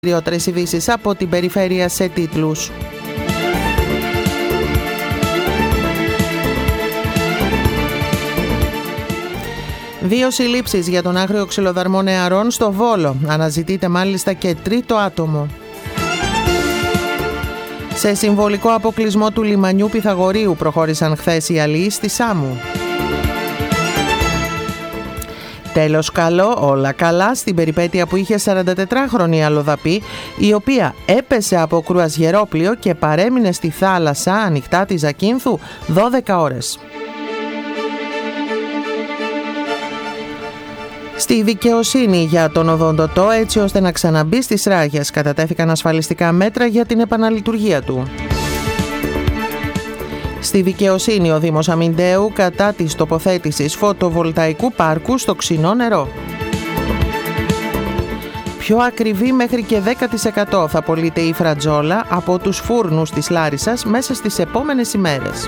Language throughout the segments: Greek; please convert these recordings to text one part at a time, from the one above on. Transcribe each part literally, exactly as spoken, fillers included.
Κυριότερες ειδήσεις από την περιφέρεια σε τίτλους. Δύο συλλήψεις για τον άγριο ξυλοδαρμό νεαρών στο Βόλο. Αναζητείται μάλιστα και τρίτο άτομο. Σε συμβολικό αποκλεισμό του λιμανιού Πυθαγορείου προχώρησαν χθες οι αλλοίς στη Σάμου. Τέλος καλό, όλα καλά στην περιπέτεια που είχε σαραντατετράχρονη αλλοδαπή, η οποία έπεσε από κρουαζιερόπλοιο και παρέμεινε στη θάλασσα ανοιχτά της Ζακίνθου δώδεκα ώρες. Στη δικαιοσύνη για τον οδοντοτό, έτσι ώστε να ξαναμπεί στις ράγες, κατατέθηκαν ασφαλιστικά μέτρα για την επαναλειτουργία του. Στη δικαιοσύνη ο Δήμος Αμυντέου κατά της τοποθέτησης φωτοβολταϊκού πάρκου στο Ξινό νερό. Πιο ακριβή μέχρι και δέκα τοις εκατό θα πωλείται η φρατζόλα από τους φούρνους της Λάρισσας μέσα στις επόμενες ημέρες.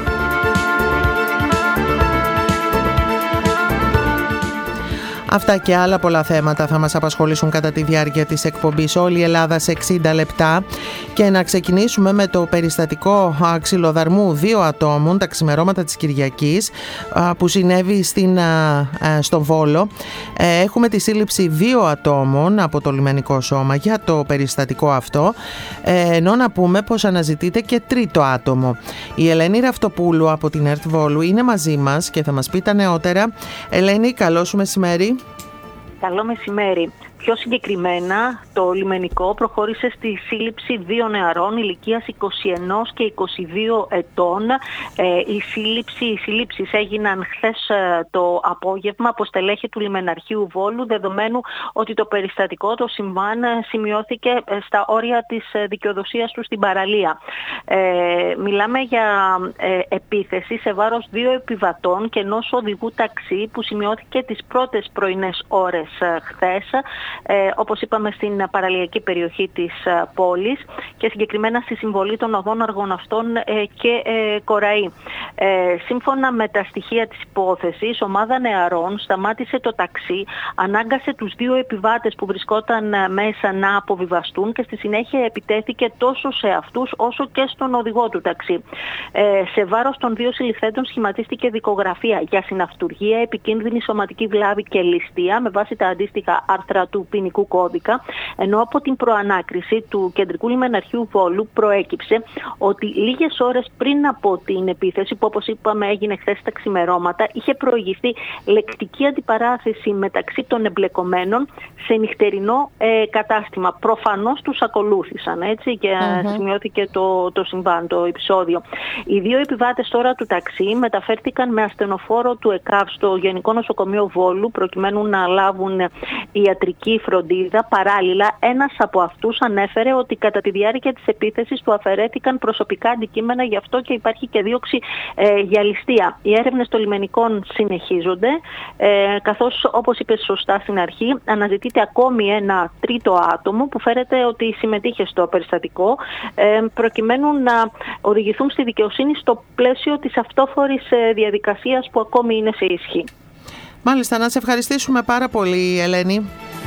Αυτά και άλλα πολλά θέματα θα μας απασχολήσουν κατά τη διάρκεια της εκπομπής Όλη η Ελλάδα σε εξήντα λεπτά, και να ξεκινήσουμε με το περιστατικό ξυλοδαρμού δύο ατόμων τα ξημερώματα της Κυριακής που συνέβη στην, στον Βόλο. Έχουμε τη σύλληψη δύο ατόμων από το λιμενικό σώμα για το περιστατικό αυτό, ενώ να πούμε πως αναζητείται και τρίτο άτομο. Η Ελένη Ραυτοπούλου από την ΕΡΤ Βόλου είναι μαζί μας και θα μας πει τα νεότερα. Ελένη, καλό σου μεσημέρι. Καλό μεσημέρι. Πιο συγκεκριμένα, το λιμενικό προχώρησε στη σύλληψη δύο νεαρών ηλικίας είκοσι ένα και είκοσι δύο ετών. Ε, η σύλληψη, οι σύλληψεις έγιναν χθες ε, το απόγευμα από στελέχη του Λιμεναρχείου Βόλου, δεδομένου ότι το περιστατικό, το συμβάν, σημειώθηκε στα όρια της δικαιοδοσίας του στην παραλία. Ε, μιλάμε για ε, επίθεση σε βάρος δύο επιβατών και ενός οδηγού ταξί που σημειώθηκε τις πρώτες πρωινές ώρες ε, χθες. Ε, όπως είπαμε, στην παραλιακή περιοχή της ε, πόλης και συγκεκριμένα στη συμβολή των οδών Αργοναυτών ε, και ε, Κοραή. Ε, σύμφωνα με τα στοιχεία της υπόθεσης, ομάδα νεαρών σταμάτησε το ταξί, ανάγκασε τους δύο επιβάτες που βρισκόταν μέσα να αποβιβαστούν και στη συνέχεια επιτέθηκε τόσο σε αυτούς όσο και στον οδηγό του ταξί. Ε, σε βάρος των δύο συλληφθέντων σχηματίστηκε δικογραφία για συναυτουργία, επικίνδυνη σωματική βλάβη και ληστεία με βάση τα αντίστοιχα άρθρα του ποινικού κώδικα, ενώ από την προανάκριση του Κεντρικού Λιμεναρχείου Βόλου προέκυψε ότι λίγες ώρες πριν από την επίθεση, που όπως είπαμε έγινε χθες τα ξημερώματα, είχε προηγηθεί λεκτική αντιπαράθεση μεταξύ των εμπλεκομένων σε νυχτερινό ε, κατάστημα. Προφανώς τους ακολούθησαν, έτσι, και uh-huh. σημειώθηκε το, το συμβάν, το επεισόδιο. Οι δύο επιβάτες τώρα του ταξί μεταφέρθηκαν με ασθενοφόρο του ΕΚΑΒ στο Γενικό Νοσοκομείο Βόλου προκειμένου να λάβουν ιατρική φροντίδα. Παράλληλα, ένας από αυτούς ανέφερε ότι κατά τη διάρκεια της επίθεσης του αφαιρέθηκαν προσωπικά αντικείμενα, γι' αυτό και υπάρχει και δίωξη ε, για ληστεία. Οι έρευνες των λιμενικών συνεχίζονται, ε, καθώς, όπως είπες σωστά στην αρχή, αναζητείται ακόμη ένα τρίτο άτομο που φέρεται ότι συμμετείχε στο περιστατικό, ε, προκειμένου να οδηγηθούν στη δικαιοσύνη στο πλαίσιο της αυτόφορης ε, διαδικασίας που ακόμη είναι σε ισχύ. Μάλιστα, να σε ευχαριστήσουμε πάρα πολύ, Ελένη.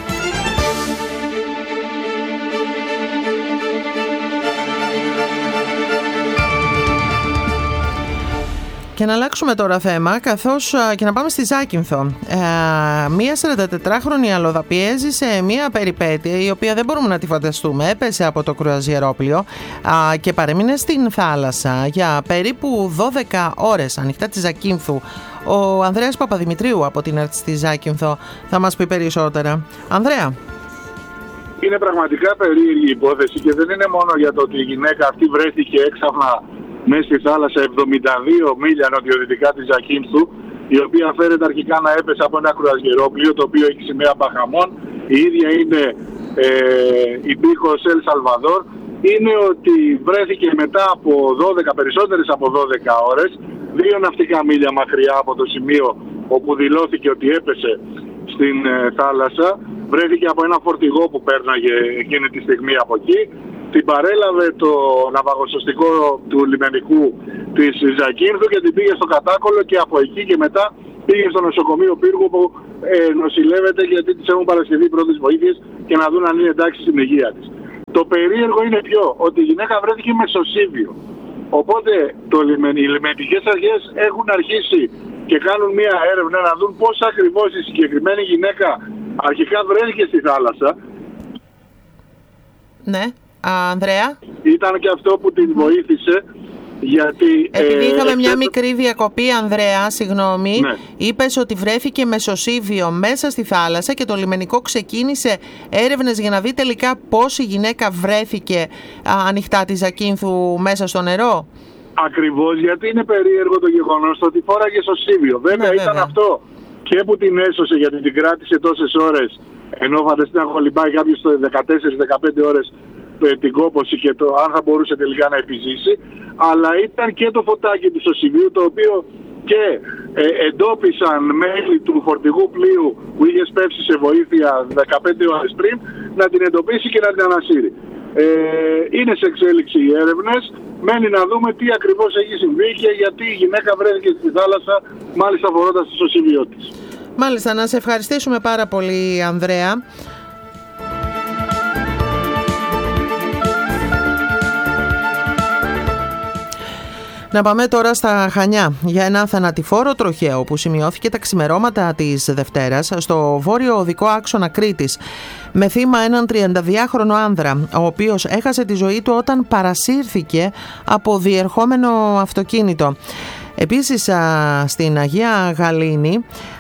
Και να αλλάξουμε τώρα θέμα, καθώς και να πάμε στη Ζάκυνθο. Ε, μία σαραντατετράχρονη αλλοδαπή έζησε μία περιπέτεια η οποία δεν μπορούμε να τη φανταστούμε. Έπεσε από το κρουαζιερόπλοιο ε, και παρέμεινε στην θάλασσα για περίπου δώδεκα ώρες ανοιχτά της Ζακίνθου. Ο Ανδρέας Παπαδημητρίου από την ΕΡΤ στη Ζάκυνθο θα μας πει περισσότερα. Ανδρέα. Είναι πραγματικά περίεργη υπόθεση και δεν είναι μόνο για το ότι η γυναίκα αυτή βρέθηκε έξαφνα μέσα στη θάλασσα εβδομήντα δύο μίλια νοτιοδυτικά της Ζακίνθου, η οποία φέρεται αρχικά να έπεσε από ένα κρουαζιερόπλοιο το οποίο έχει σημαία Μπαχαμών. Η ίδια είναι ε, υπήκοος Ελ Σαλβαδόρ. Είναι ότι βρέθηκε μετά από δώδεκα, περισσότερες από δώδεκα ώρες, δύο ναυτικά μίλια μακριά από το σημείο όπου δηλώθηκε ότι έπεσε στην ε, θάλασσα. Βρέθηκε από ένα φορτηγό που πέρναγε εκείνη τη στιγμή από εκεί. Την παρέλαβε το ναυαγοσωστικό του λιμενικού της Ζακίνθου και την πήγε στο Κατάκολο και από εκεί και μετά πήγε στο νοσοκομείο Πύργου που ε, νοσηλεύεται γιατί της έχουν παρασχεθεί πρώτες βοήθειες και να δουν αν είναι εντάξει στην υγεία της. Το περίεργο είναι ποιο? Ότι η γυναίκα βρέθηκε μεσοσύβιο. Οπότε το, οι λιμενικές αρχές έχουν αρχίσει και κάνουν μια έρευνα να δουν πώς ακριβώς η συγκεκριμένη γυναίκα αρχικά βρέθηκε στη θάλασσα. Ναι, Α, Ανδρέα. Ήταν και αυτό που την βοήθησε. Γιατί, Επειδή ε, είχαμε ε, μια ε, μικρή διακοπή, Ανδρέα, συγγνώμη, ναι. Είπες ότι βρέθηκε μεσοσύβιο μέσα στη θάλασσα και το λιμενικό ξεκίνησε έρευνες για να δει τελικά πώς η γυναίκα βρέθηκε α, ανοιχτά τη Ζακίνθου μέσα στο νερό. Ακριβώς, γιατί είναι περίεργο το γεγονός ότι φόραγε σωσίβιο. Βέβαια, ναι, ήταν βέβαια. Αυτό και που την έσωσε, γιατί την κράτησε τόσες ώρες, ενώ φανταστεί να κολυμπάει κάποιος στο δεκατέσσερις δεκαπέντε ώρες την κόπωση και το αν θα μπορούσε τελικά να επιζήσει, αλλά ήταν και το φωτάκι του σωσιβίου, το οποίο και ε, εντόπισαν μέλη του φορτηγού πλοίου που είχε σπεύσει σε βοήθεια δεκαπέντε ώρες πριν, να την εντοπίσει και να την ανασύρει. Ε, είναι σε εξέλιξη οι έρευνες, μένει να δούμε τι ακριβώς έχει συμβεί και γιατί η γυναίκα βρέθηκε στη θάλασσα, μάλιστα φορώντας το σωσιβιό της. Μάλιστα, να σε ευχαριστήσουμε πάρα πολύ, Ανδρέα. Να πάμε τώρα στα Χανιά για ένα θανατηφόρο τροχαίο που σημειώθηκε τα ξημερώματα της Δευτέρας στο βόρειο οδικό άξονα Κρήτης με θύμα έναν τριανταδυάχρονο άνδρα, ο οποίος έχασε τη ζωή του όταν παρασύρθηκε από διερχόμενο αυτοκίνητο. Επίσης στην Αγία Γαλήνη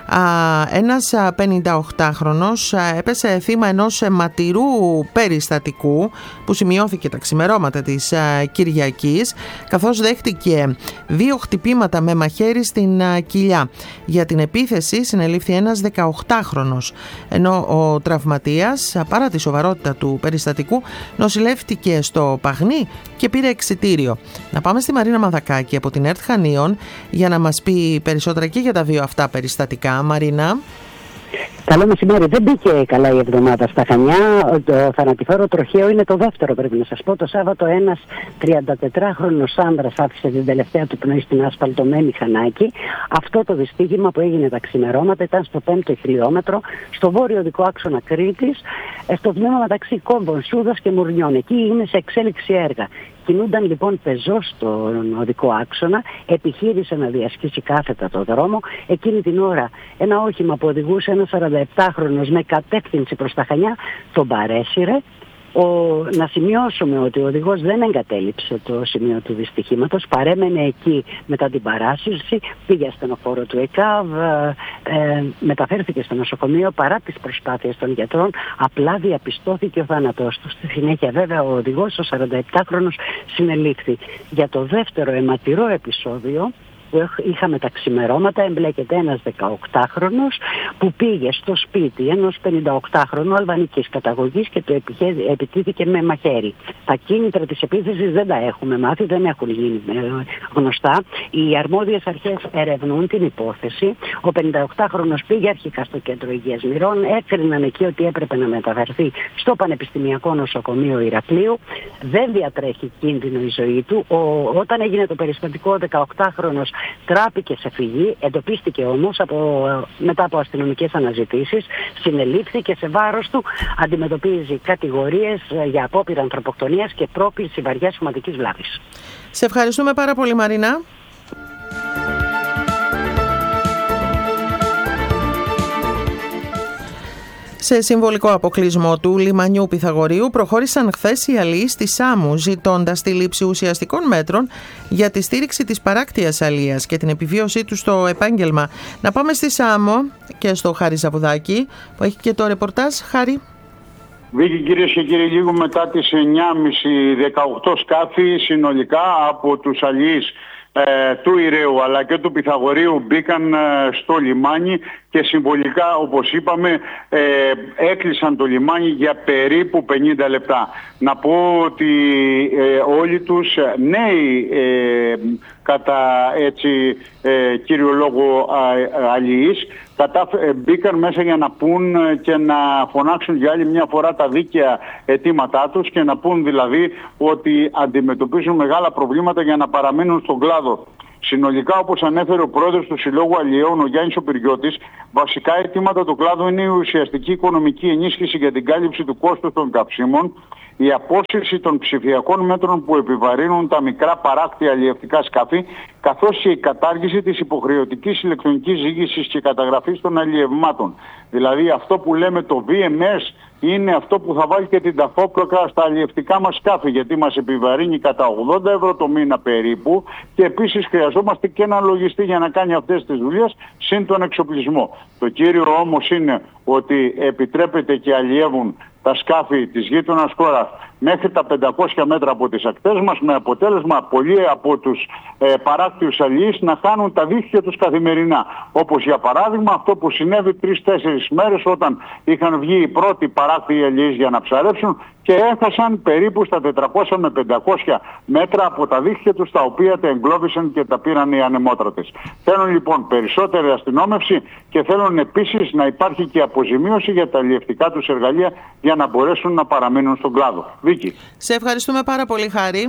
ένας πενηνταοκτάχρονος έπεσε θύμα ενός αιματηρού περιστατικού που σημειώθηκε τα ξημερώματα της Κυριακής, καθώς δέχτηκε δύο χτυπήματα με μαχαίρι στην κοιλιά. Για την επίθεση συνελήφθη ένας δεκαοκτάχρονος, ενώ ο τραυματίας, παρά τη σοβαρότητα του περιστατικού, νοσηλεύτηκε στο Παγνί και πήρε εξιτήριο. Να πάμε στη Μαρίνα Μαδακάκη από την ΕΡΤ Χανίων για να μας πει περισσότερα και για τα δύο αυτά περιστατικά. Μαρίνα. Καλό μεσημέρι. Δεν μπήκε καλά η εβδομάδα στα Χανιά. Το θανατηφόρο τροχαίο είναι το δεύτερο, πρέπει να σας πω. Το Σάββατο ένας τριαντατετράχρονος άνδρας άφησε την τελευταία του πνοή στην ασφαλτωμένη Χανάκη. Αυτό το δυστύχημα που έγινε τα ξημερώματα ήταν στο πέμπτο χιλιόμετρο, στο βόρειο οδικό άξονα Κρήτης, στο τμήμα μεταξύ Κόμβων, Σούδας και Μουρνιών. Εκεί είναι σε εξέλιξη έργα. Κινούνταν λοιπόν πεζός στον οδικό άξονα, επιχείρησε να διασχίσει κάθετα το δρόμο. Εκείνη την ώρα ένα όχημα που οδηγούσε ένα σαρανταεπτάχρονος με κατεύθυνση προς τα Χανιά τον παρέσυρε. Ο, να σημειώσουμε ότι ο οδηγός δεν εγκατέλειψε το σημείο του δυστυχήματος, παρέμενε εκεί μετά την παράσυρση, πήγε στενοφόρο του ΕΚΑΒ, ε, μεταφέρθηκε στο νοσοκομείο παρά τις προσπάθειες των γιατρών, απλά διαπιστώθηκε ο θάνατός του. Στη συνέχεια βέβαια ο οδηγός, ο σαρανταεπτάχρονος, συνελήφθη. Για το δεύτερο αιματηρό επεισόδιο που είχαμε τα ξημερώματα εμπλέκεται ένας δεκαοκτάχρονος που πήγε στο σπίτι ενός πενηνταοκτάχρονου αλβανικής καταγωγής και το επιτίθηκε με μαχαίρι. Τα κίνητρα της επίθεσης δεν τα έχουμε μάθει, δεν έχουν γίνει γνωστά. Οι αρμόδιες αρχές ερευνούν την υπόθεση. Ο πενηνταοκτάχρονος πήγε αρχικά στο κέντρο υγείας Μυρών, έκριναν εκεί ότι έπρεπε να μεταφερθεί στο Πανεπιστημιακό Νοσοκομείο Ηρακλείου. Δεν διατρέχει κίνδυνο η ζωή του. Ο, όταν έγινε το περιστατικό, ο δεκαοκτάχρονος τράπηκε σε φυγή, εντοπίστηκε όμως από, μετά από αστυνομικές αναζητήσεις, συνελήφθη και σε βάρος του αντιμετωπίζει κατηγορίες για απόπειρα ανθρωποκτονίας και πρόκληση βαριάς σωματικής βλάβης. Σε ευχαριστούμε πάρα πολύ, Μαρίνα. Σε συμβολικό αποκλεισμό του λιμανιού Πυθαγορείου προχώρησαν χθες οι αλιείς στη Σάμου, ζητώντας τη λήψη ουσιαστικών μέτρων για τη στήριξη της παράκτειας αλίας και την επιβίωσή του στο επάγγελμα. Να πάμε στη Σάμο και στο Χάρη Ζαβουδάκη που έχει και το ρεπορτάζ. Χάρη. Βίκη, κυρίες και κύριοι, λίγο μετά τις εννιά και μισή, δεκαοκτώ σκάφη συνολικά από τους αλιείς ε, του Ηρέου αλλά και του Πυθαγορείου μπήκαν ε, στο λιμάνι και συμβολικά, όπως είπαμε, ε, έκλεισαν το λιμάνι για περίπου πενήντα λεπτά. Να πω ότι ε, όλοι τους νέοι ε, κατά έτσι ε, κύριο λόγο αλλιείς κατάφε, μπήκαν μέσα για να πούν και να φωνάξουν για άλλη μια φορά τα δίκαια αιτήματά τους και να πούν δηλαδή ότι αντιμετωπίζουν μεγάλα προβλήματα για να παραμείνουν στον κλάδο. Συνολικά, όπως ανέφερε ο πρόεδρος του Συλλόγου Αλλιέων, ο Γιάννης ο Πυριώτης, βασικά αιτήματα του κλάδου είναι η ουσιαστική οικονομική ενίσχυση για την κάλυψη του κόστους των καυσίμων, η απόσυρση των ψηφιακών μέτρων που επιβαρύνουν τα μικρά παράκτια αλλιευτικά σκάφη, καθώς και η κατάργηση της υποχρεωτικής ηλεκτρονικής ζήγησης και καταγραφής των αλλιευμάτων. Δηλαδή αυτό που λέμε το βι εμ ες είναι αυτό που θα βάλει και την ταχόπλοκα στα αλλιευτικά μας σκάφη, γιατί μας επιβαρύνει κατά ογδόντα ευρώ το μήνα περίπου, και επίσης χρειαζόμαστε και ένα λογιστή για να κάνει αυτές τις δουλειές, συν τον εξοπλισμό. Το κύριο όμως είναι ότι επιτρέπεται και αλλιεύουν τα σκάφη της γείτονας χώρας μέχρι τα πεντακόσια μέτρα από τις ακτές μας, με αποτέλεσμα πολλοί από τους ε, παράκτιους αλλιείς να χάνουν τα δίχτυα τους καθημερινά. Όπως για παράδειγμα αυτό που συνέβη τρεις-τέσσερις μέρες όταν είχαν βγει οι πρώτοι παράκτιοι αλλιείς για να ψαρέψουν και έχασαν περίπου στα τετρακόσια με πεντακόσια μέτρα από τα δίχτυα τους, τα οποία τα εγκλώβησαν και τα πήραν οι ανεμότρατες. Θέλουν λοιπόν περισσότερη αστυνόμευση και θέλουν επίσης να υπάρχει και αποζημίωση για τα αλλιευτικά τους εργαλεία για να μπορέσουν να παραμείνουν στον κλάδο. Βίκη. Σε ευχαριστούμε πάρα πολύ, Χάρη.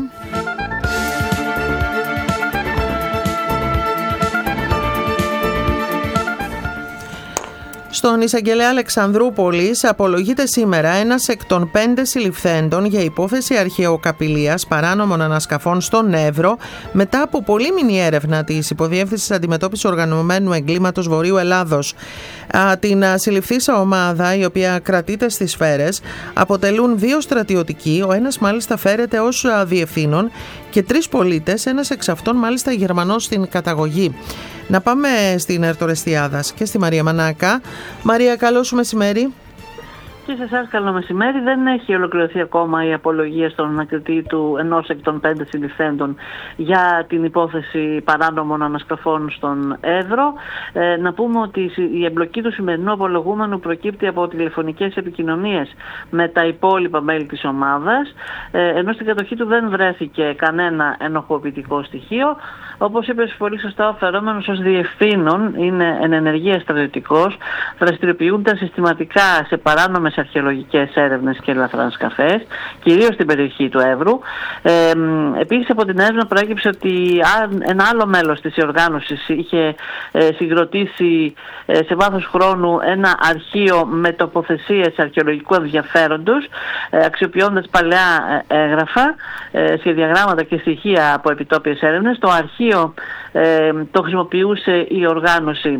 Στον εισαγγελέα Αλεξανδρούπολης απολογείται σήμερα ένας εκ των πέντε συλληφθέντων για υπόθεση αρχαιοκαπηλείας παράνομων ανασκαφών στον Εύρο, μετά από πολύμηνη έρευνα της Υποδιεύθυνσης Αντιμετώπισης Οργανωμένου Εγκλήματος Βορείου Ελλάδος. Την συλληφθήσα ομάδα, η οποία κρατείται στις Σφαίρες, αποτελούν δύο στρατιωτικοί, ο ένας μάλιστα φέρεται ως διευθύνων, και τρεις πολίτες, ένας εξ αυτών μάλιστα Γερμανός στην καταγωγή. Να πάμε στην Ερτορεστιάδας και στη Μαρία Μανάκα. Μαρία, καλό σου μεσημέρι. Και σε εσάς καλό μεσημέρι. Δεν έχει ολοκληρωθεί ακόμα η απολογία στον ανακριτή του ενός εκ των πέντε συλληφθέντων για την υπόθεση παράνομων ανασκαφών στον Εύρο. Ε, να πούμε ότι η εμπλοκή του σημερινού απολογούμενου προκύπτει από τηλεφωνικές επικοινωνίες με τα υπόλοιπα μέλη της ομάδας, ε, ενώ στην κατοχή του δεν βρέθηκε κανένα ενοχοποιητικό στοιχείο. Όπως είπε πολύ σωστά, ο φερόμενος ως διευθύνων είναι εν ενεργεία στρατιωτικός, δραστηριοποιούνται συστηματικά σε παράνομες αρχαιολογικές έρευνες και ελαφρανσκαφές, κυρίως στην περιοχή του Εύρου. Ε, επίσης από την έρευνα προέκυψε ότι ένα άλλο μέλος της οργάνωσης είχε ε, συγκροτήσει ε, σε βάθος χρόνου ένα αρχείο με τοποθεσίες αρχαιολογικού ενδιαφέροντος, ε, αξιοποιώντας παλαιά έγγραφα, ε, σχεδιαγράμματα και στοιχεία από επιτόπιες έρευνες. Το αρχείο ε, το χρησιμοποιούσε η οργάνωση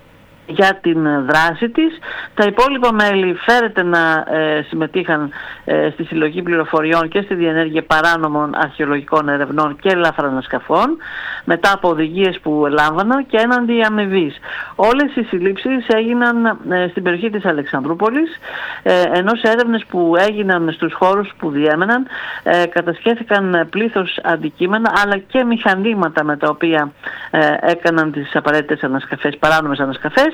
για την δράση της. Τα υπόλοιπα μέλη φέρεται να ε, συμμετείχαν ε, στη συλλογή πληροφοριών και στη διενέργεια παράνομων αρχαιολογικών ερευνών και ελαφρανασκαφών, μετά από οδηγίες που λάμβαναν και έναντι αμοιβής. Όλες οι συλλήψεις έγιναν ε, στην περιοχή της Αλεξανδρούπολης, ε, ενώ σε έρευνες που έγιναν στους χώρους που διέμεναν ε, κατασχέθηκαν πλήθος αντικείμενα αλλά και μηχανήματα με τα οποία ε, έκαναν τις απαραίτητες ανασκαφές, παράνομες ανασκαφές,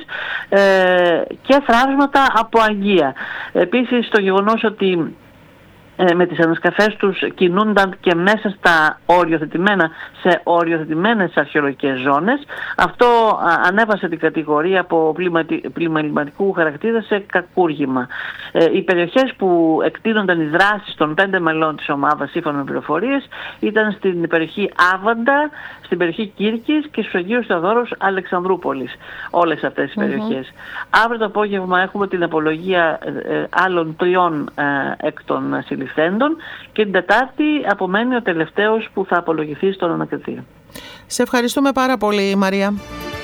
και θράψματα από αγγεία. Επίσης το γεγονός ότι ε, με τις ανασκαφές τους κινούνταν και μέσα στα οριοθετημένα, σε οριοθετημένες αρχαιολογικές ζώνες. Αυτό α, ανέβασε την κατηγορία από πλημεληματικού χαρακτήρα σε κακούργημα. Ε, οι περιοχές που εκτείνονταν οι δράσεις των πέντε μελών της ομάδας σύμφωνα με πληροφορίες ήταν στην περιοχή Άβαντα, στην περιοχή Κύρκης και στους Αγίους Θεοδόρους Αλεξανδρούπολης. Όλες αυτές τις mm-hmm. περιοχές. Αύριο το απόγευμα έχουμε την απολογία ε, άλλων τριών ε, εκ των συλληφθέντων και την Τετάρτη απομένει ο τελευταίος που θα απολογηθεί στον ανακριτή. Σε ευχαριστούμε πάρα πολύ, Μαρία.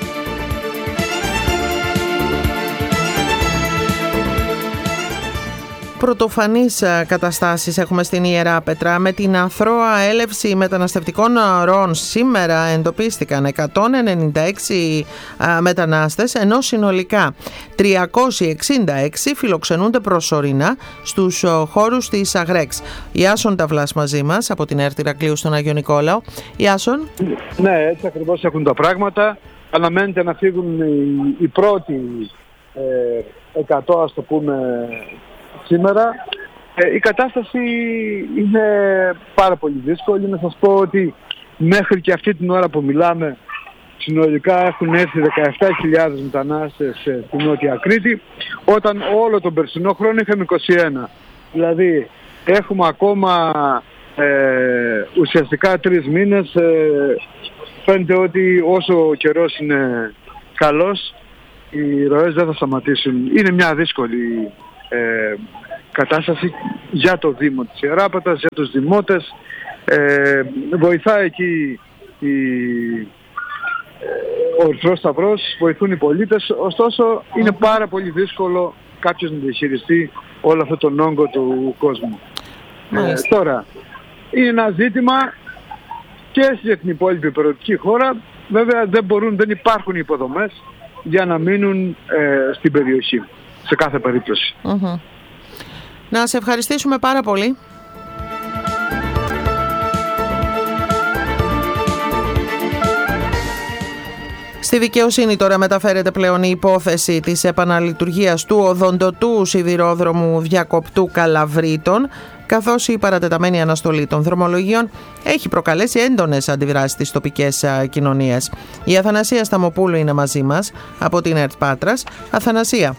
Πρωτοφανείς καταστάσεις έχουμε στην Ιεράπετρα. Με την αθρώα έλευση μεταναστευτικών ροών σήμερα εντοπίστηκαν εκατόν ενενήντα έξι μετανάστες, ενώ συνολικά τριακόσιοι εξήντα έξι φιλοξενούνται προσωρινά στους χώρους της Αγρέξ. Ιάσον Ταυλάς μαζί μας από την ΕΡΤ Ηρακλείου στον Άγιο Νικόλαο. Ιάσον. Ναι, έτσι ακριβώς έχουν τα πράγματα. Αναμένεται να φύγουν οι, οι πρώτοι ε, εκατό, ας το πούμε, σήμερα. Ε, η κατάσταση είναι πάρα πολύ δύσκολη. Να σας πω ότι μέχρι και αυτή την ώρα που μιλάμε συνολικά έχουν έρθει δεκαεπτά χιλιάδες μετανάστες στην Νότια Κρήτη, όταν όλο τον περσινό χρόνο είχαμε είκοσι ένα. Δηλαδή έχουμε ακόμα ε, ουσιαστικά τρεις μήνες. Ε, φαίνεται ότι όσο ο καιρός είναι καλός, οι ροές δεν θα σταματήσουν. Είναι μια δύσκολη ε, κατάσταση για το Δήμο της Ιεράπατας, για τους δημότες. Ε, βοηθάει εκεί η, ο Ερυθρός Σταυρός, βοηθούν οι πολίτες, ωστόσο είναι πάρα πολύ δύσκολο κάποιος να διαχειριστεί όλο αυτό τον όγκο του κόσμου. Ε, τώρα, είναι ένα ζήτημα και στην υπόλοιπη υπηρετική χώρα. Βέβαια δεν μπορούν, δεν υπάρχουν υποδομές για να μείνουν ε, στην περιοχή, σε κάθε περίπτωση. Mm-hmm. Να σε ευχαριστήσουμε πάρα πολύ. Στη δικαιοσύνη τώρα μεταφέρεται πλέον η υπόθεση της επαναλειτουργίας του οδοντοτού σιδηρόδρομου διακοπτού Καλαβρίτων, καθώς η παρατεταμένη αναστολή των δρομολογίων έχει προκαλέσει έντονες αντιδράσεις στις τοπικές κοινωνίες. Η Αθανασία Σταμοπούλου είναι μαζί μας από την ΕΡΤ Πάτρας. Αθανασία.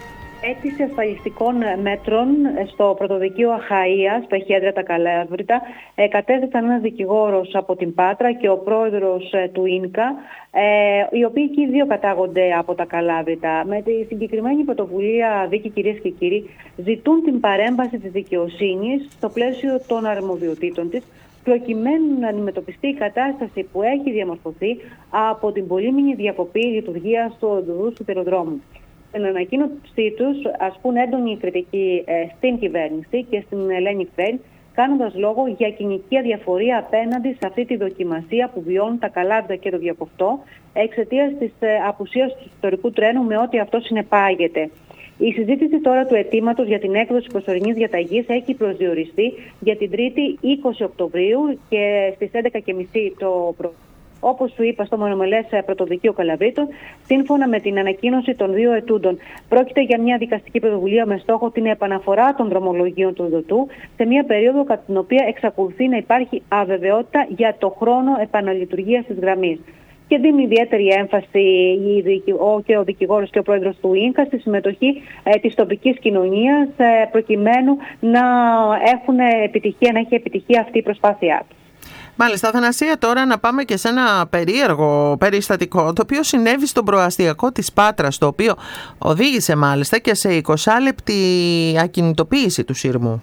Αίτηση ασφαλιστικών μέτρων στο πρωτοδικείο Αχαΐας, που έχει έδρα τα Καλάβρητα, ε, κατέθεσαν ένας δικηγόρος από την Πάτρα και ο πρόεδρος ε, του ίνκα, ε, οι οποίοι και οι δύο κατάγονται από τα Καλάβρητα. Με τη συγκεκριμένη πρωτοβουλία δίκη, κυρίες και κύριοι, ζητούν την παρέμβαση της δικαιοσύνης στο πλαίσιο των αρμοδιοτήτων της, προκειμένου να αντιμετωπιστεί η κατάσταση που έχει διαμορφωθεί από την πολύμηνη διακοπή λειτουργίας του οδού σιδηροδρόμου. Στην ανακοίνωσή τους ασκούν έντονη κριτική ε, στην κυβέρνηση και στην Ελένη Φέρη, κάνοντας λόγο για κοινική αδιαφορία απέναντι σε αυτή τη δοκιμασία που βιώνουν τα Καλάβρητα και το Διακοπτό εξαιτίας της ε, απουσίας του ιστορικού τρένου με ό,τι αυτό συνεπάγεται. Η συζήτηση τώρα του αιτήματος για την έκδοση προσωρινής διαταγής έχει προσδιοριστεί για την Τρίτη είκοσι Οκτωβρίου και στις έντεκα και μισή το πρωί. Όπως σου είπα, στο μονομελές πρωτοδικείο Καλαβρίτων, σύμφωνα με την ανακοίνωση των δύο ετούντων, πρόκειται για μια δικαστική πρωτοβουλία με στόχο την επαναφορά των δρομολογίων του οδοτού σε μια περίοδο κατά την οποία εξακολουθεί να υπάρχει αβεβαιότητα για το χρόνο επαναλειτουργίας της γραμμής. Και δίνει ιδιαίτερη έμφαση και ο δικηγόρος και ο πρόεδρος του ίνκα στη συμμετοχή ε, της τοπικής κοινωνίας ε, προκειμένου να έχουν επιτυχία, να έχει επιτυχία αυτή η προσπάθειά του. Μάλιστα, Αθανασία, τώρα να πάμε και σε ένα περίεργο περιστατικό, το οποίο συνέβη στον προαστιακό της Πάτρας, το οποίο οδήγησε μάλιστα και σε εικοσάλεπτη ακινητοποίηση του σειρμού.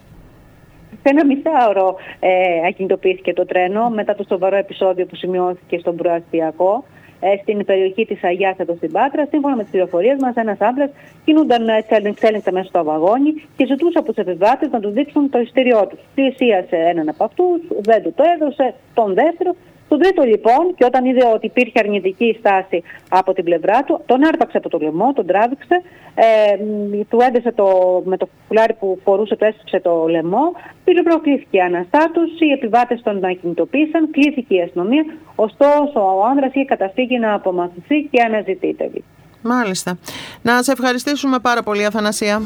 Σε ένα μισάωρο ε, ακινητοποιήθηκε το τρένο μετά το σοβαρό επεισόδιο που σημειώθηκε στον προαστιακό ε, στην περιοχή της Αγιάς εδώ στην Πάτρα. Σύμφωνα με τις πληροφορίες μας, ένας άντρας κινούνταν εξέλιξε μέσα στο βαγόνι και ζητούσε από τους επιβάτες να του δείξουν το εισιτήριό τους. Πλησίασε έναν από αυτούς, δεν του το έδωσε, τον δεύτερο. Τον τρίτο λοιπόν, και όταν είδε ότι υπήρχε αρνητική στάση από την πλευρά του, τον άρπαξε από το λαιμό, τον τράβηξε, ε, του έντεσε το, με το φουλάρι που φορούσε, του έσυψε το λαιμό, πυροβολήθηκε αναστάτωση, οι επιβάτες τον ακινητοποίησαν, κλήθηκε η αστυνομία, ωστόσο ο άνδρας είχε καταφύγει να απομακρυνθεί και αναζητείται. Μάλιστα. Να σε ευχαριστήσουμε πάρα πολύ, Αθανασία.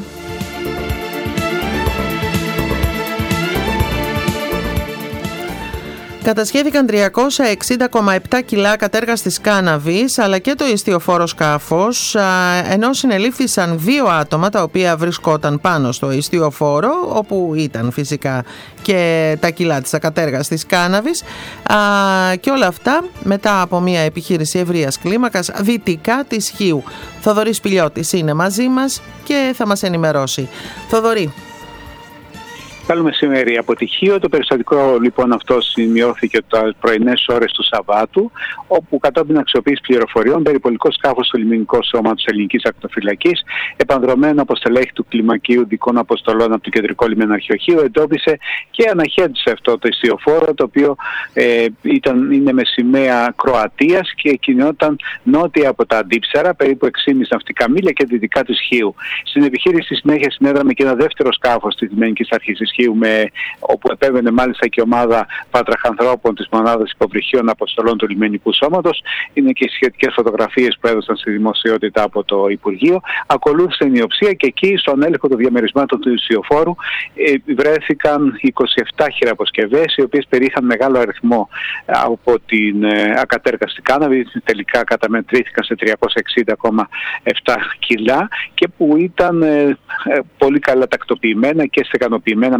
Κατασχέθηκαν τριακόσια εξήντα κόμμα επτά κιλά κατέργαστης κάναβης αλλά και το ιστιοφόρο σκάφος, ενώ συνελήφθησαν δύο άτομα τα οποία βρισκόταν πάνω στο ιστιοφόρο, όπου ήταν φυσικά και τα κιλά της ακατέργαστης κάναβης, και όλα αυτά μετά από μια επιχείρηση ευρείας κλίμακας δυτικά της Χίου. Θοδωρής Πηλιώτης είναι μαζί μας και θα μας ενημερώσει. Θοδωρή. Καλό μεσημέρι. Από τη Χίο το περιστατικό λοιπόν αυτό σημειώθηκε τα πρωινές ώρες του Σαββάτου, όπου κατόπιν αξιοποίησης πληροφοριών, περιπολικό σκάφος στο λιμενικό σώμα της Ελληνικής Ακτοφυλακής, επανδρομένο από στελέχη του κλιμακίου δικών αποστολών από το κεντρικό λιμεναρχείο, εντόπισε και αναχέτησε αυτό το ιστιοφόρο, το οποίο ε, ήταν, είναι με σημαία Κροατίας και κινιόταν νότια από τα Αντίψαρα, περίπου έξι κόμμα πέντε ναυτικά μίλια και δυτικά της Χίου. Στην επιχείρηση συνέχεια συνέδραμε και ένα δεύτερο σκάφος της λιμενικής αρχής της Χίου, με, όπου επέβαινε μάλιστα και ομάδα πατραχανθρώπων της μονάδας υποβρυχίων αποστολών του λιμενικού σώματος. Είναι και οι σχετικές φωτογραφίες που έδωσαν στη δημοσιότητα από το Υπουργείο. Ακολούθησε η νιοψία και εκεί, στον έλεγχο των διαμερισμάτων του ιστιοφόρου, ε, βρέθηκαν είκοσι επτά χειραποσκευές, οι οποίες περίχαν μεγάλο αριθμό από την ε, ακατέργαστη κάναβη. Τελικά καταμετρήθηκαν σε τριακόσια εξήντα κόμμα επτά κιλά και που ήταν ε, ε, πολύ καλά τακτοποιημένα και στεγανοποιημένα μέσα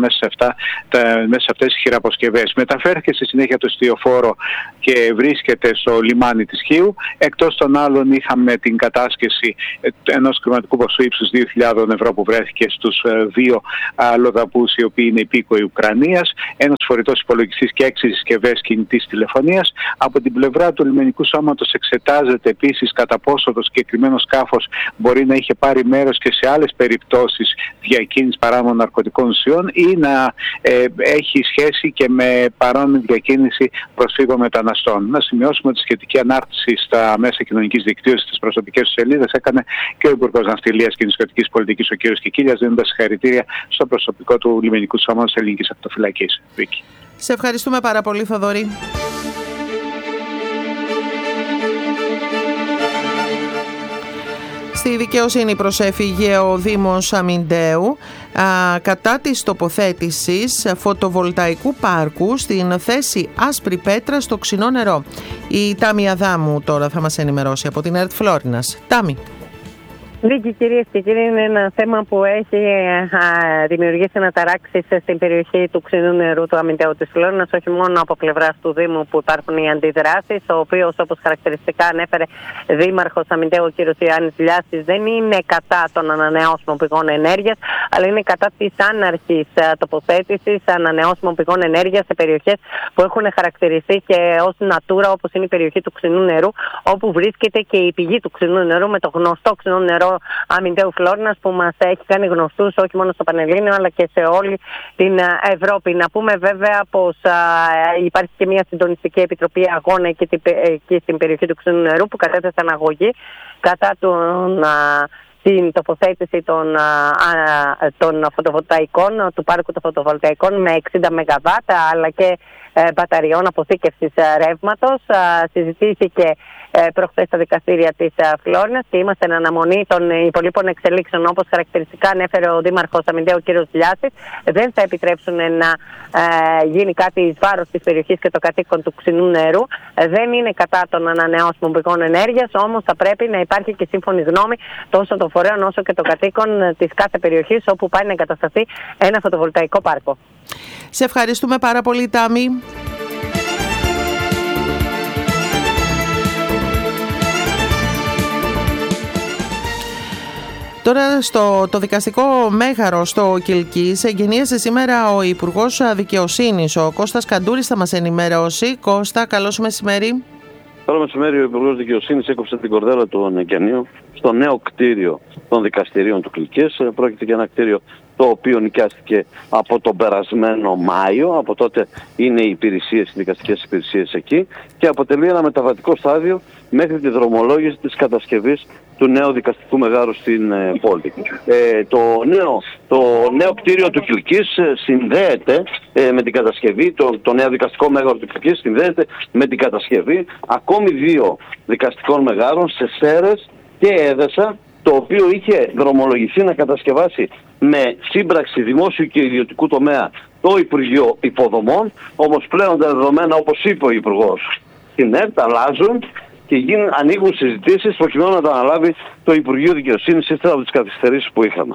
μέσα σε, αυτά, τα, μέσα σε αυτές τις χειραποσκευές. Μεταφέρθηκε στη συνέχεια το εστιοφόρο και βρίσκεται στο λιμάνι της Χίου. Εκτός των άλλων είχαμε την κατάσχεση ενός χρηματικού ποσού ύψους δύο χιλιάδες ευρώ που βρέθηκε στους δύο αλλοδαπούς οι οποίοι είναι υπήκοοι Ουκρανίας, ένας φορητός υπολογιστής και έξι συσκευές κινητής τηλεφωνίας. Από την πλευρά του λιμενικού σώματος εξετάζεται επίσης κατά πόσο το συγκεκριμένο σκάφος μπορεί να είχε πάρει μέρος και σε άλλες περιπτώσεις διακίνησης παράνομων ναρκωτικών ουσιών ή να ε, έχει σχέση και με παράνομη διακίνηση προσφύγων μεταναστών. Να σημειώσουμε ότι σχετική ανάρτηση στα μέσα κοινωνικής δικτύωσης στις προσωπικές του σελίδες έκανε και ο Υπουργός Ναυτιλίας και Νησιωτικής Πολιτικής, ο κ. Κικίλιας, δίνοντας συγχαρητήρια στο προσωπικό του λιμενικού σώματος της Ελληνικής Ακτοφυλακής. Σε ευχαριστούμε πάρα πολύ, Θοδωρή. Στη δικαιοσύνη προσέφυγε ο Δήμος Αμυντέου α, κατά της τοποθέτησης φωτοβολταϊκού πάρκου στην θέση Άσπρη Πέτρα στο Ξινό Νερό. Η Τάμι Αδάμου τώρα θα μας ενημερώσει από την ΕΡΤ Φλόρινας. Τάμι. Νίκη, κυρίες και κύριοι, είναι ένα θέμα που έχει α, δημιουργήσει αναταράξεις στην περιοχή του Ξινού Νερού του Αμυντέου της Φλόρινας, όχι μόνο από πλευράς του Δήμου που υπάρχουν οι αντιδράσεις, ο οποίος, όπως χαρακτηριστικά ανέφερε Δήμαρχος Αμυντέου, ο κ. Ιωάννης Λιάστης, δεν είναι κατά των ανανεώσιμων πηγών ενέργειας, αλλά είναι κατά της άναρχης τοποθέτησης ανανεώσιμων πηγών ενέργειας σε περιοχές που έχουν χαρακτηριστεί και ως Natura, όπως είναι η περιοχή του Ξινού Νερού, όπου βρίσκεται και η πηγή του Ξινού Νερού με το γνωστό Ξινό Νερό Αμυντέου Φλόρινας, που μας έχει κάνει γνωστούς όχι μόνο στο Πανελλήνιο αλλά και σε όλη την Ευρώπη. Να πούμε βέβαια πως α, υπάρχει και μια συντονιστική επιτροπή αγώνα εκεί, εκεί στην περιοχή του Ξινού Νερού που κατέθεσε αναγωγή κατά τον, α, την τοποθέτηση των, α, των φωτοβολταϊκών, του πάρκου των φωτοβολταϊκών με εξήντα μεγαβάτ αλλά και ε, μπαταριών αποθήκευσης ρεύματος. Συζητήθηκε ε, προχθές στα δικαστήρια της Φλόρινας και είμαστε εν αναμονή των υπολείπων εξελίξεων, όπως χαρακτηριστικά ανέφερε ο Δήμαρχος Αμυντέου κ. Λιάστης. Δεν θα επιτρέψουν να ε, γίνει κάτι εις βάρος της περιοχής και των κατοίκων του Ξινού Νερού. Ε, δεν είναι κατά των ανανεώσιμων πηγών ενέργειας, όμως θα πρέπει να υπάρχει και σύμφωνη γνώμη τόσο των φορέων όσο και των κατοίκων της κάθε περιοχής όπου πάει να εγκατασταθεί ένα φωτοβολταϊκό πάρκο. Σε ευχαριστούμε πάρα πολύ, Τάμι. Τώρα στο το δικαστικό μέγαρο στο Κιλκής εγγενίασε σήμερα ο Υπουργός Δικαιοσύνης, ο Κώστας Καντούρης, θα μας ενημερώσει. Κώστα, καλώς μεσημέρι. Καλό μεσημέρι. Ο Υπουργός Δικαιοσύνης έκοψε την κορδέλα του εγγενείου στο νέο κτίριο των δικαστηρίων του Κιλκής. Πρόκειται για ένα κτίριο το οποίο νοικιάστηκε από τον περασμένο Μάιο. Από τότε είναι οι υπηρεσίες, οι δικαστικές υπηρεσίες εκεί και αποτελεί ένα μεταβατικό στάδιο μέχρι τη δρομολόγηση της κατασκευής του νέου δικαστικού μεγάρου στην ε, πόλη. Ε, το, νέο, το νέο κτίριο του Κιλκής ε, συνδέεται ε, με την κατασκευή, το, το νέο δικαστικό μέγαρο του Κιλκής συνδέεται με την κατασκευή ακόμη δύο δικαστικών μεγάρων σε Σέρρες και Έδεσα, το οποίο είχε δρομολογηθεί να κατασκευάσει με σύμπραξη δημόσιου και ιδιωτικού τομέα το Υπουργείο Υποδομών, όμως πλέον τα δεδομένα, όπως είπε ο Υπουργός, στην ΕΡΤ αλλάζουν και γίνουν, ανοίγουν συζητήσεις προκειμένου να τα αναλάβει το Υπουργείο Δικαιοσύνης ύστερα από τις καθυστερήσεις που είχαμε.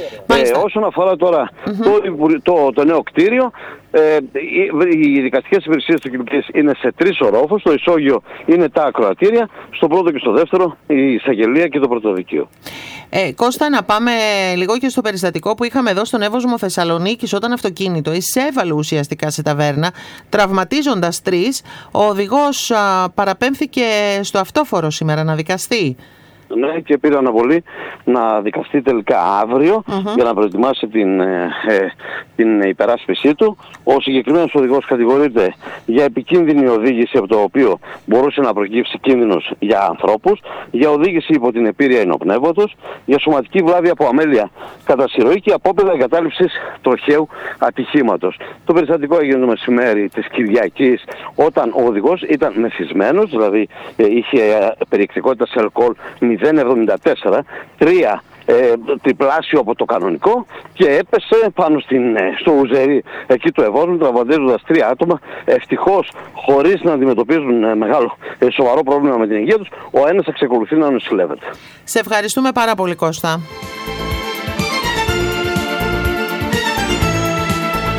Ε, όσον αφορά τώρα mm-hmm. το, το, το νέο κτίριο, ε, οι, οι δικαστικές υπηρεσίες του Κιλκής είναι σε τρεις ορόφους. Στο ισόγειο είναι τα ακροατήρια, στο πρώτο και στο δεύτερο η εισαγγελία και το πρωτοδικείο. Ε, Κώστα, να πάμε λίγο και στο περιστατικό που είχαμε εδώ στον Εύωσμο Θεσσαλονίκης, όταν αυτοκίνητο εισέβαλε ουσιαστικά σε ταβέρνα, τραυματίζοντας τρεις. Ο οδηγός α, παραπέμφθηκε στο αυτόφορο σήμερα να δικαστεί. Ναι, και πήρε αναβολή να δικαστεί τελικά αύριο uh-huh. για να προετοιμάσει την, ε, την υπεράσπιση του. Ο συγκεκριμένος οδηγός κατηγορείται για επικίνδυνη οδήγηση, από το οποίο μπορούσε να προκύψει κίνδυνος για ανθρώπους, για οδήγηση υπό την επίρρεια ενοπνεύματος, για σωματική βλάβη από αμέλεια κατά συρροή και απόπειρα εγκατάλειψης τροχαίου ατυχήματος. Το περιστατικό έγινε το μεσημέρι της Κυριακής, όταν ο οδηγός ήταν μεθυσμένος, δηλαδή ε, είχε περιεκτικότητα σε αλκοόλ μηδέν κόμμα εβδομήντα τέσσερα, τρία ε, τριπλάσιο από το κανονικό, και έπεσε πάνω στην, στο ουζερί εκεί του Ευόσμου, τραυματίζοντας τρία άτομα, ευτυχώς χωρίς να αντιμετωπίζουν ε, μεγάλο ε, σοβαρό πρόβλημα με την υγεία τους. Ο ένας εξακολουθεί να νοσηλεύεται. Σε ευχαριστούμε πάρα πολύ, Κώστα.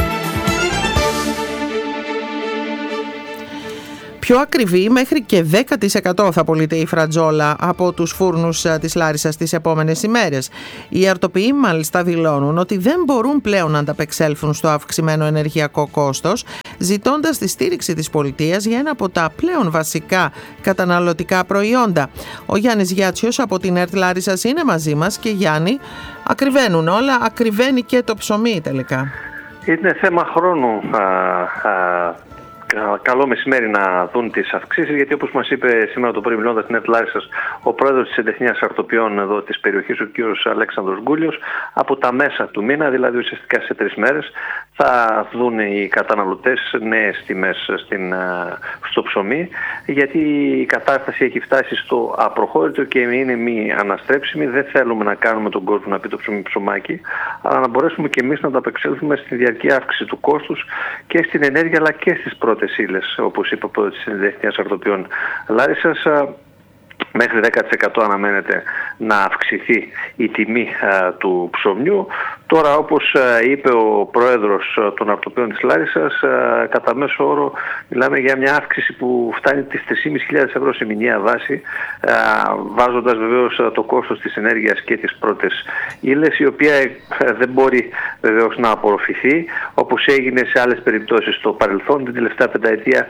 πιο ακριβή, μέχρι και δέκα τοις εκατό θα πωλείται η φρατζόλα από τους φούρνους της Λάρισσας τις επόμενες ημέρες. Οι αρτοποιοί μάλιστα δηλώνουν ότι δεν μπορούν πλέον να ανταπεξέλθουν στο αυξημένο ενεργειακό κόστος, ζητώντας τη στήριξη της πολιτείας για ένα από τα πλέον βασικά καταναλωτικά προϊόντα. Ο Γιάννης Γιάτσιος από την ΕΡΤ Λάρισσας είναι μαζί μας και Γιάννη, ακριβένουν όλα, ακριβένει και το ψωμί τελικά. Είναι θέμα χρόνου. Α, α, καλό μεσημέρι να δουν τις αυξήσεις, γιατί όπως μας είπε σήμερα το πρωί μιλώντας στην ΕΡΤ Λάρισσας ο πρόεδρος της Συντεχνίας Αρτοποιών εδώ της περιοχής, ο κ. Αλέξανδρος Γκούλιος, από τα μέσα του μήνα, δηλαδή ουσιαστικά σε τρεις μέρες, θα δουν οι καταναλωτές νέες τιμές στην, στο ψωμί, γιατί η κατάσταση έχει φτάσει στο απροχώρητο και είναι μη αναστρέψιμη. Δεν θέλουμε να κάνουμε τον κόσμο να πει το ψωμί ψωμάκι, αλλά να μπορέσουμε και εμείς να ανταπεξέλθουμε στη διαρκή αύξηση του κόστους και στην ενέργεια αλλά και στις πρώτες ύλες, όπως είπα από τη Συντεχνίας Αρτοποιών Λάρισσας. Μέχρι δέκα τοις εκατό αναμένεται να αυξηθεί η τιμή α, του ψωμιού. Τώρα, όπως α, είπε ο πρόεδρος α, των Αρτοποιών της Λάρισσας, α, κατά μέσο όρο μιλάμε για μια αύξηση που φτάνει τις τρεις χιλιάδες πεντακόσια ευρώ σε μηνιαία βάση, α, βάζοντας βεβαίως α, το κόστος της ενέργειας και τις πρώτες ύλες, η οποία α, δεν μπορεί βεβαίως να απορροφηθεί, όπως έγινε σε άλλες περιπτώσεις στο παρελθόν. Την τελευταία πενταετία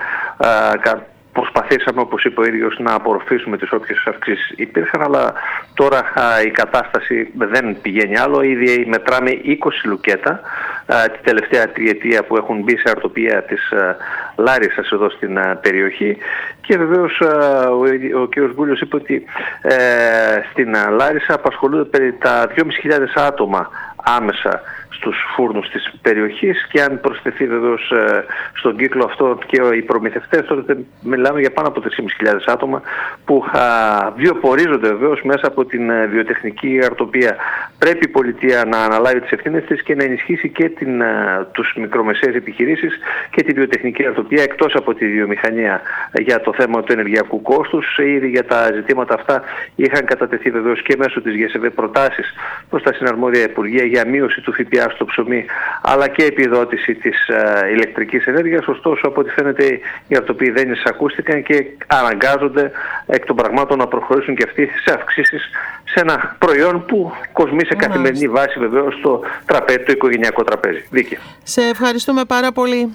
α, προσπαθήσαμε, όπως είπε ο ίδιος, να απορροφήσουμε τις όποιες αυξήσεις υπήρχαν, αλλά τώρα α, η κατάσταση δεν πηγαίνει άλλο. Ήδη μετράμε είκοσι λουκέτα α, την τελευταία τριετία που έχουν μπει σε αρτοποιία της α, Λάρισσας εδώ στην α, περιοχή, και βεβαίως α, ο, ο κ. Γκούλιος είπε ότι ε, στην α, Λάρισσα απασχολούνται περί τα δυόμισι χιλιάδες άτομα άμεσα στους φούρνους της περιοχής, και αν προσθεθεί βεβαίως ε, στον κύκλο αυτό και οι προμηθευτές, τότε μιλάμε για πάνω από τρεις χιλιάδες πεντακόσια άτομα που α, βιοπορίζονται βεβαίως μέσα από την ε, βιοτεχνική αρτοπία. Πρέπει η πολιτεία να αναλάβει τις ευθύνες της και να ενισχύσει και την, ε, τους μικρομεσαίες επιχειρήσεις και τη βιοτεχνική αρτοπία, εκτός από τη βιομηχανία, για το θέμα του ενεργειακού κόστους. Ήδη για τα ζητήματα αυτά είχαν κατατεθεί βεβαίως και μέσω της ΓΕΣΕΒΕ προτάσεις προς τα συναρμόδια υπουργεία για μείωση του ΦΠΑ στο ψωμί, αλλά και επιδότηση της uh, ηλεκτρικής ενέργειας. Ωστόσο, από ό,τι φαίνεται, οι αρτοποιοί δεν εισακούστηκαν και αναγκάζονται εκ των πραγμάτων να προχωρήσουν και αυτοί σε αυξήσεις σε ένα προϊόν που κοσμεί σε καθημερινή βάση βεβαίως το τραπέζι, το οικογενειακό τραπέζι. Δίκαια. Σε ευχαριστούμε πάρα πολύ.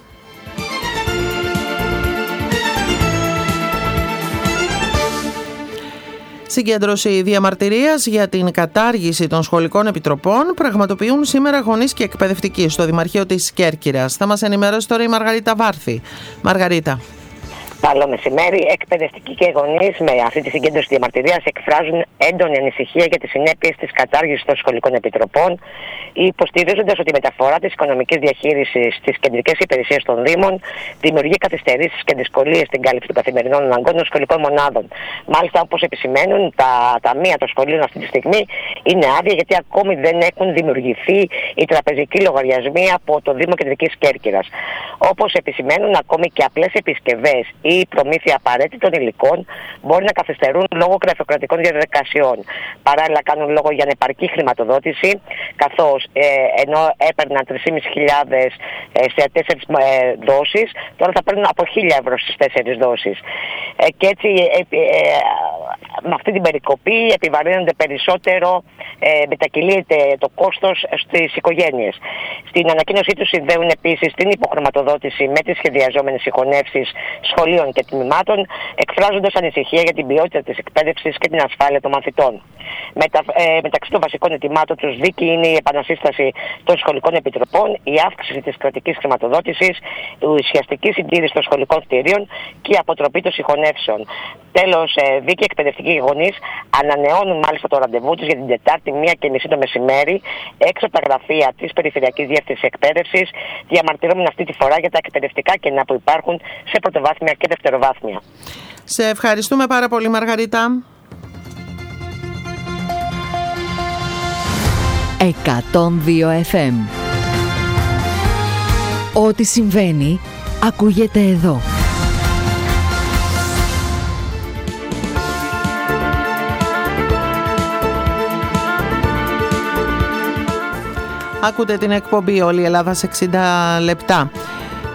Συγκέντρωση διαμαρτυρίας για την κατάργηση των σχολικών επιτροπών πραγματοποιούν σήμερα γονείς και εκπαιδευτικοί στο Δημαρχείο της Κέρκυρας. Θα μας ενημερώσει τώρα η Μαργαρίτα Βάρθη. Μαργαρίτα. Καλό μεσημέρι. Εκπαιδευτικοί και γονείς με αυτή τη συγκέντρωση διαμαρτυρίας εκφράζουν έντονη ανησυχία για τις συνέπειες της κατάργησης των σχολικών επιτροπών, υποστηρίζοντας ότι η μεταφορά της οικονομικής διαχείρισης στις κεντρικές υπηρεσίες των Δήμων δημιουργεί καθυστερήσεις και δυσκολίες στην κάλυψη των καθημερινών αναγκών των σχολικών μονάδων. Μάλιστα, όπως επισημαίνουν, τα ταμεία των σχολείων αυτή τη στιγμή είναι άδεια, γιατί ακόμη δεν έχουν δημιουργηθεί οι τραπεζικοί λογαριασμοί από το Δήμο Κεντρικής Κέρκυρας. Όπως επισημαίνουν, ακόμη και απλές επισκευές ή η προμήθεια απαραίτητων υλικών μπορεί να καθυστερούν λόγω γραφειοκρατικών διαδικασιών. Παράλληλα, κάνουν λόγο για ανεπαρκή χρηματοδότηση, καθώς ε, ενώ έπαιρναν τρεις χιλιάδες πεντακόσια ε, σε τέσσερις ε, δόσεις, τώρα θα παίρνουν από χίλια ευρώ στις τέσσερις δόσεις. Ε, και έτσι, ε, ε, ε, με αυτή την περικοπή επιβαρύνονται περισσότερο, ε, μετακυλείται το κόστος στις οικογένειες. Στην ανακοίνωσή τους συνδέουν επίσης την υποχρηματοδότηση με τις σχεδιαζόμενες συγχωνεύσεις σχολείων και τμήματων, εκφράζοντας ανησυχία για την ποιότητα της εκπαίδευσης και την ασφάλεια των μαθητών. Μετα, ε, μεταξύ των βασικών αιτημάτων τους δίκη είναι η επανασύσταση των σχολικών επιτροπών, η αύξηση της κρατικής χρηματοδότησης, η ουσιαστική συντήρηση των σχολικών κτηρίων και η αποτροπή των συγχωνεύσεων. Τέλος, ε, δίκη εκπαιδευτικοί γονείς ανανεώνουν μάλιστα το ραντεβού τους για την Τετάρτη μία και μισή το μεσημέρι έξω από τα γραφεία της Περιφερειακής Διεύθυνσης Εκπαίδευσης, διαμαρτυρόμενοι αυτή τη φορά για τα εκπαιδευτικά κενά που υπάρχουν σε πρωτοβάθμια και δευτεροβάθμια. Σε ευχαριστούμε πάρα πολύ, Μαργαρίτα. εκατόν δύο εφ εμ. Ό,τι συμβαίνει ακούγεται εδώ. Ακούτε την εκπομπή «Όλη η Ελλάδα σε εξήντα λεπτά».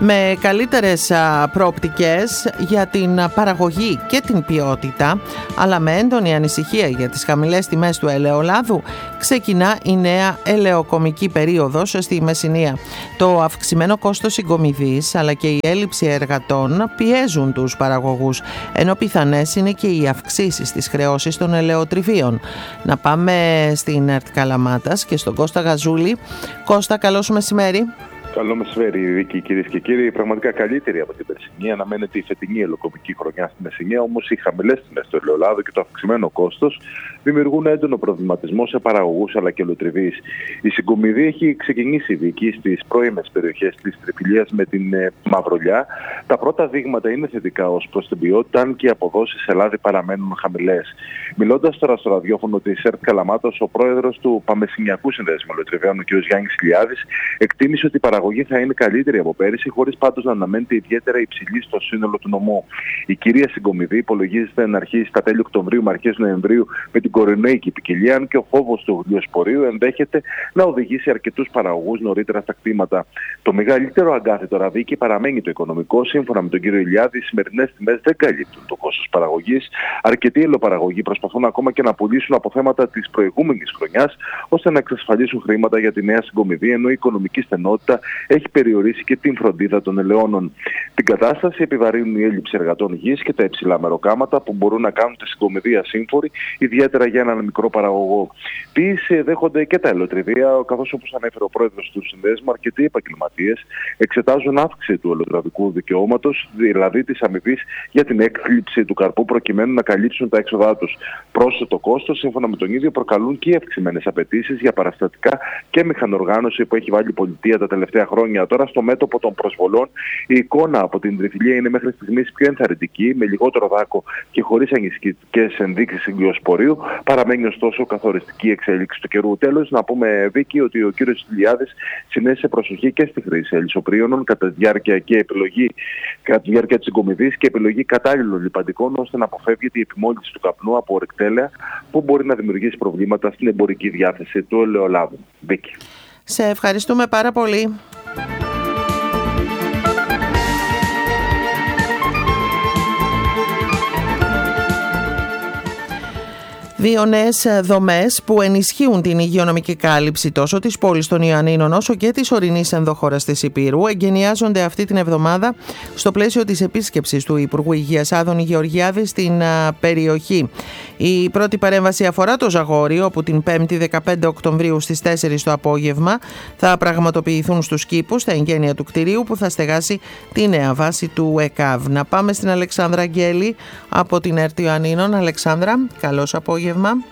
με καλύτερες προοπτικές για την παραγωγή και την ποιότητα, αλλά με έντονη ανησυχία για τις χαμηλές τιμές του ελαιολάδου, ξεκινά η νέα ελαιοκομική περίοδος στη Μεσσηνία. Το αυξημένο κόστος συγκομιδής αλλά και η έλλειψη εργατών πιέζουν τους παραγωγούς, ενώ πιθανές είναι και οι αυξήσεις της χρεώσης των ελαιοτριβίων. Να πάμε στην ΕΡΤ Καλαμάτας και στον Κώστα Γαζούλη. Κώστα, καλώς μεσημέρι. Καλό μεσημέρι, Βίκη, κυρίες και κύριοι. Πραγματικά καλύτερη από την περσινή. Αναμένεται η φετινή ελαιοκομική χρονιά στη Μεσσηνία, όμως οι χαμηλές τιμές του ελαιολάδου και το αυξημένο κόστος δημιουργούν έντονο προβληματισμό σε παραγωγούς αλλά και ελαιοτριβείς. Η συγκομιδή έχει ξεκινήσει, Βίκη, στις πρώιμες περιοχές της Τριφυλίας με την ε, Μαυρολιά. Τα πρώτα δείγματα είναι θετικά ως προς την ποιότητα, αν και οι αποδόσεις σε λάδι παραμένουν χαμηλές. Μιλώντας τώρα στο ραδιόφωνο της ΕΡΤ Καλαμάτας, ο πρόεδρος του Παμεσσηνιακού Συνδέσμου Ελαιοτριβέων, ο κ. Γιάννης Ηλιάδης, εκτίμησε ότι η παραγωγή θα είναι καλύτερη από πέρυσι, χωρίς πάντως να αναμένεται ιδιαίτερα υψηλή στο σύνολο του νομού. Η κυρία συγκομιδή υπολογίζεται να αρχίσει στα τέλη Οκτωβρίου με αρχές Νοεμβρίου με την κορινέικη ποικιλία, αν και ο φόβος του γλιοσπορείου ενδέχεται να οδηγήσει αρκετούς παραγωγούς νωρίτερα στα κτήματα. Το μεγαλύτερο αγκάθι τώρα, Βίκη, παραμένει το οικονομικό. Σύμφωνα με τον κύριο Ηλιάδη, οι σημερινές τιμές δεν καλύπτουν το κόστος παραγωγής. Αρκετοί ελαιοπαραγωγοί προσπαθούν ακόμα και να πουλήσουν αποθέματα της προηγούμενης χρονιάς, ώστε να εξασφαλίσουν χρήματα για τη νέα συγκομιδή, ενώ η οικονομική στενότητα έχει περιορίσει και την φροντίδα των ελαιώνων. Την κατάσταση επιβαρύνουν η έλλειψη εργατών γης και τα υψηλά μεροκάματα που μπορούν να κάνουν τη συγκομιδή ασύμφορη, ιδιαίτερα για έναν μικρό παραγωγό. Πίεση δέχονται και τα ελαιοτριβία, καθώς όπως ανέφερε ο πρόεδρος του Συνδέσμου, αρκετοί επαγγελματίες εξετάζουν αύξηση του ελαιοτραβικού δικαιώματος, δηλαδή της αμοιβής για την έκθλιψη του καρπού, προκειμένου να καλύψουν τα έξοδά τους. Πρόσθετο κόστος, σύμφωνα με τον ίδιο, προκαλούν και οι αυξημένες απαιτήσεις για παραστατικά και μηχανοργάνωση που έχει βάλει η πολιτεία τα τελευταία χρόνια. Τώρα, στο μέτωπο των προσβολών, η εικόνα από την Τριφυλία είναι μέχρι στιγμής πιο ενθαρρυντική, με λιγότερο δάκο και χωρίς ανησυχητικές ενδείξεις συγκλιοσπορείου. Παραμένει ωστόσο καθοριστική εξέλιξη του καιρού. Τέλος, να πούμε, Βίκη, ότι ο κύριος Ηλιάδης συνέστησε προσοχή και στη χρήση ελισσοπρίωνων κατά τη διάρκεια και επιλογή κατά τη διάρκεια της συγκομιδής και επιλογή κατάλληλων λιπαντικών, ώστε να αποφεύγεται η επιμόλυνση του καπνού από ορυκτέλεα που μπορεί να δημιουργήσει προβλήματα στην εμπορική διάθεση του ελαιολάδου. Βίκη. Σε ευχαριστούμε πάρα πολύ. Δύο νέες δομές που ενισχύουν την υγειονομική κάλυψη τόσο της πόλης των Ιωαννίνων όσο και της ορεινής ενδοχώρας της Ηπείρου εγκαινιάζονται αυτή την εβδομάδα στο πλαίσιο της επίσκεψης του Υπουργού Υγείας Άδωνη Γεωργιάδη στην περιοχή. Η πρώτη παρέμβαση αφορά το Ζαγόρι, όπου την πέμπτη δεκαπέντε Οκτωβρίου στις τέσσερις το απόγευμα θα πραγματοποιηθούν στους κήπους τα εγγένεια του κτηρίου που θα στεγάσει τη νέα βάση του ΕΚΑΒ. Να πάμε στην Αλεξάνδρα Αγγέλη από την ΕΡΤ Ιωαννίνων. Αλεξάνδρα, καλώς απόγευμα.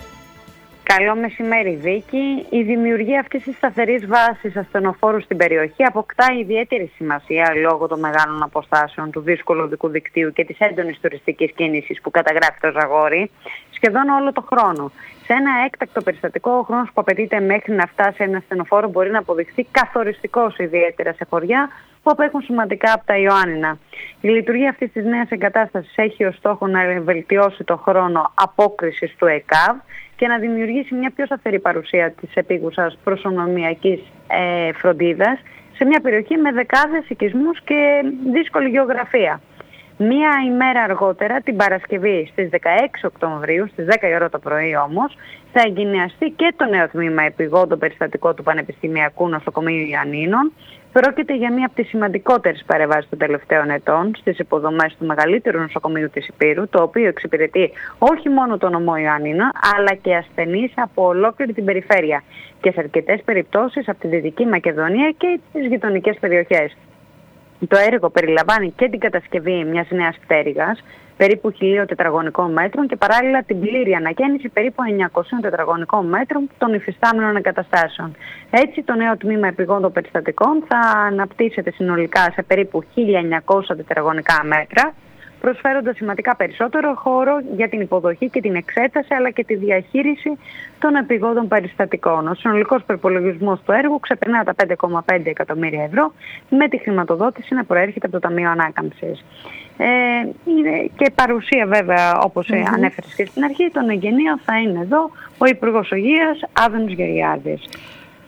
Καλό μεσημέρι, Βίκη. Η δημιουργία αυτής της σταθερής βάσης ασθενοφόρου στην περιοχή αποκτά ιδιαίτερη σημασία λόγω των μεγάλων αποστάσεων, του δύσκολου οδικού δικτύου και της έντονης τουριστικής κίνησης που καταγράφει το Ζαγόρι σχεδόν όλο το χρόνο. Σε ένα έκτακτο περιστατικό, ο χρόνος που απαιτείται μέχρι να φτάσει ένα ασθενοφόρο μπορεί να αποδειχθεί καθοριστικός, ιδιαίτερα σε χωριά που απέχουν σημαντικά από τα Ιωάννινα. Η λειτουργία αυτής της νέας εγκατάστασης έχει ως στόχο να βελτιώσει το χρόνο απόκρισης του ΕΚΑΒ και να δημιουργήσει μια πιο σταθερή παρουσία της επίγουσας προσωνομιακής ε, φροντίδας σε μια περιοχή με δεκάδες οικισμούς και δύσκολη γεωγραφία. Μία ημέρα αργότερα, την Παρασκευή στις δεκαέξι Οκτωβρίου, στις δέκα η ώρα το πρωί όμως, θα εγκαινιαστεί και το νέο τμήμα επιγόντων περιστατικό του Πανεπιστημιακού Νοσοκομείου Ιωαννίνων. Πρόκειται για μία από τις σημαντικότερες παρεμβάσεις των τελευταίων ετών στις υποδομές του μεγαλύτερου νοσοκομείου της Ηπείρου, το οποίο εξυπηρετεί όχι μόνο τον νομό Ιωαννίνα, αλλά και ασθενείς από ολόκληρη την περιφέρεια και σε αρκετές περιπτώσεις από τη Δυτική Μακεδονία και τις γειτονικές περιοχές. Το έργο περιλαμβάνει και την κατασκευή μιας νέας πτέρυγας, περίπου χίλια τετραγωνικών μέτρων και παράλληλα την πλήρη ανακαίνιση περίπου εννιακόσια τετραγωνικών μέτρων των υφιστάμενων εγκαταστάσεων. Έτσι, το νέο τμήμα επιγόντων περιστατικών θα αναπτύσσεται συνολικά σε περίπου χίλια εννιακόσια τετραγωνικά μέτρα, προσφέροντας σημαντικά περισσότερο χώρο για την υποδοχή και την εξέταση αλλά και τη διαχείριση των επιγόντων περιστατικών. Ο συνολικός προϋπολογισμός του έργου ξεπερνά τα πέντε κόμμα πέντε εκατομμύρια ευρώ, με τη χρηματοδότηση να προέρχεται από το Ταμείο Ανάκαμψης. Ε, είναι και παρουσία βέβαια, όπως mm-hmm. ανέφερες και στην αρχή, των εγγενείων θα είναι εδώ ο Υπουργός Υγείας Άδωνης Γεωργιάδης.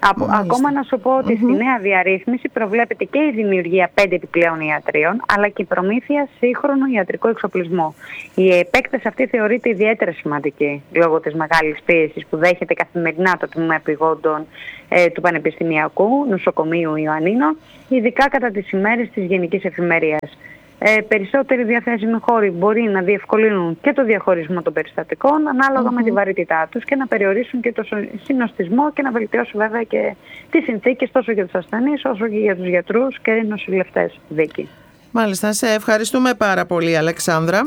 Από, ακόμα να σου πω ότι mm-hmm. στη νέα διαρρύθμιση προβλέπεται και η δημιουργία πέντε επιπλέον ιατρίων, αλλά και η προμήθεια σύγχρονου ιατρικού εξοπλισμού. Η επέκταση αυτή θεωρείται ιδιαίτερα σημαντική λόγω της μεγάλης πίεσης που δέχεται καθημερινά το τμήμα επιγόντων ε, του Πανεπιστημιακού Νοσοκομείου Ιωαννίνων, ειδικά κατά τις ημέρες της Γενικής Εφημερίας. Ε, περισσότεροι διαθέσιμοι χώροι μπορεί να διευκολύνουν και το διαχωρισμό των περιστατικών ανάλογα mm-hmm. με τη βαρύτητά τους και να περιορίσουν και το συνοστισμό και να βελτιώσουν βέβαια και τις συνθήκες τόσο για τους ασθενείς όσο και για τους γιατρούς και νοσηλευτές. Βίκη. Μάλιστα, σε ευχαριστούμε πάρα πολύ, Αλεξάνδρα.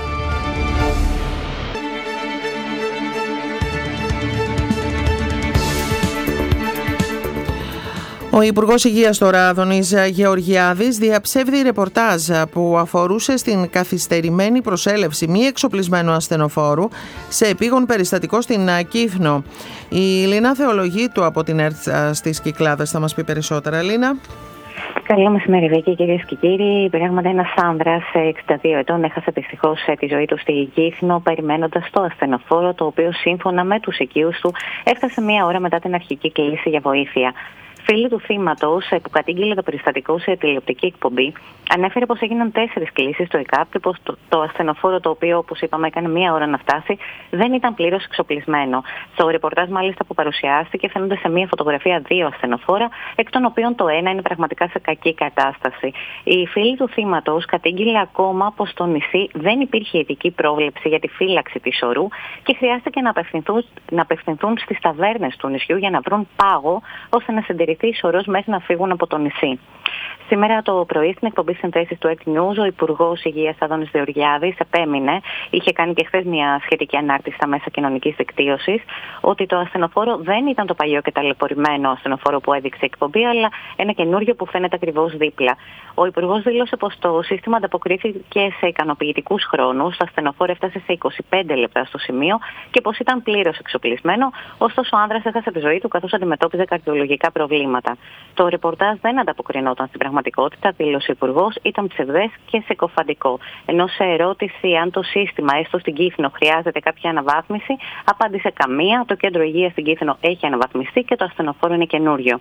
Ο Υπουργός Υγείας τώρα, Άδωνης Γεωργιάδης, διαψεύδει ρεπορτάζ που αφορούσε στην καθυστερημένη προσέλευση μη εξοπλισμένου ασθενοφόρου σε επίγον περιστατικό στην Κύθνο. Η Λίνα Θεολογίτου από την ΕΡΤ στις Κυκλάδες θα μας πει περισσότερα. Λίνα. Καλό μεσημέρι, Βίκη, κυρίες και κύριοι. Πράγματι, ένας άνδρας εξήντα δύο ετών έχασε δυστυχώς τη ζωή του στη Κύθνο, περιμένοντας το ασθενοφόρο, το οποίο σύμφωνα με τους οικείους του έφτασε μία ώρα μετά την αρχική κλήση για βοήθεια. Φίλη του θύματος, που κατήγγειλε το περιστατικό σε τηλεοπτική εκπομπή, ανέφερε πως έγιναν τέσσερις κλήσεις στο ΕΚΑΠ και πως το, το ασθενοφόρο, το οποίο, όπως είπαμε, έκανε μία ώρα να φτάσει, δεν ήταν πλήρως εξοπλισμένο. Στο ρεπορτάζ, μάλιστα, που παρουσιάστηκε, φαίνονται σε μία φωτογραφία δύο ασθενοφόρα, εκ των οποίων το ένα είναι πραγματικά σε κακή κατάσταση. Η φίλη του θύματος κατήγγειλε ακόμα πως στο νησί δεν υπήρχε ειδική πρόβλεψη για τη φύλαξη της ορού και χρειάστηκε να απευθυνθούν, να απευθυνθούν στις ταβέρνες του νησιού για να βρουν πάγο ώστε να συντηρηθεί ορός μέχρι να φύγουν από το νησί. Σήμερα το πρωί, στην εκπομπή Συνθέσεις του ΕΡΤ News, ο Υπουργός Υγείας Άδωνης Γεωργιάδης επέμεινε, είχε κάνει και χθες μια σχετική ανάρτηση στα μέσα κοινωνικής δικτύωσης, ότι το ασθενοφόρο δεν ήταν το παλιό και ταλαιπωρημένο ασθενοφόρο που έδειξε η εκπομπή, αλλά ένα καινούριο που φαίνεται ακριβώς δίπλα. Ο Υπουργός δήλωσε πως το σύστημα ανταποκρίθηκε σε ικανοποιητικούς χρόνους, το ασθενοφόρο έφτασε σε είκοσι πέντε λεπτά στο σημείο και πως ήταν πλήρως εξοπλισμένο, ωστόσο ο άνδρας έχασε τη ζωή του καθώς αντιμετώπιζε καρδιολογικά προβλήματα. Το ρεπορτάζ δεν ανταποκρινόταν στην πραγματικότητα, δήλωσε ο Υπουργός, ήταν ψευδές και συκοφαντικό. Ενώ σε ερώτηση αν το σύστημα, έστω στην Κύθνο, χρειάζεται κάποια αναβάθμιση, απάντησε καμία. Το κέντρο υγείας στην Κύθνο έχει αναβαθμιστεί και το ασθενοφόρο είναι καινούριο.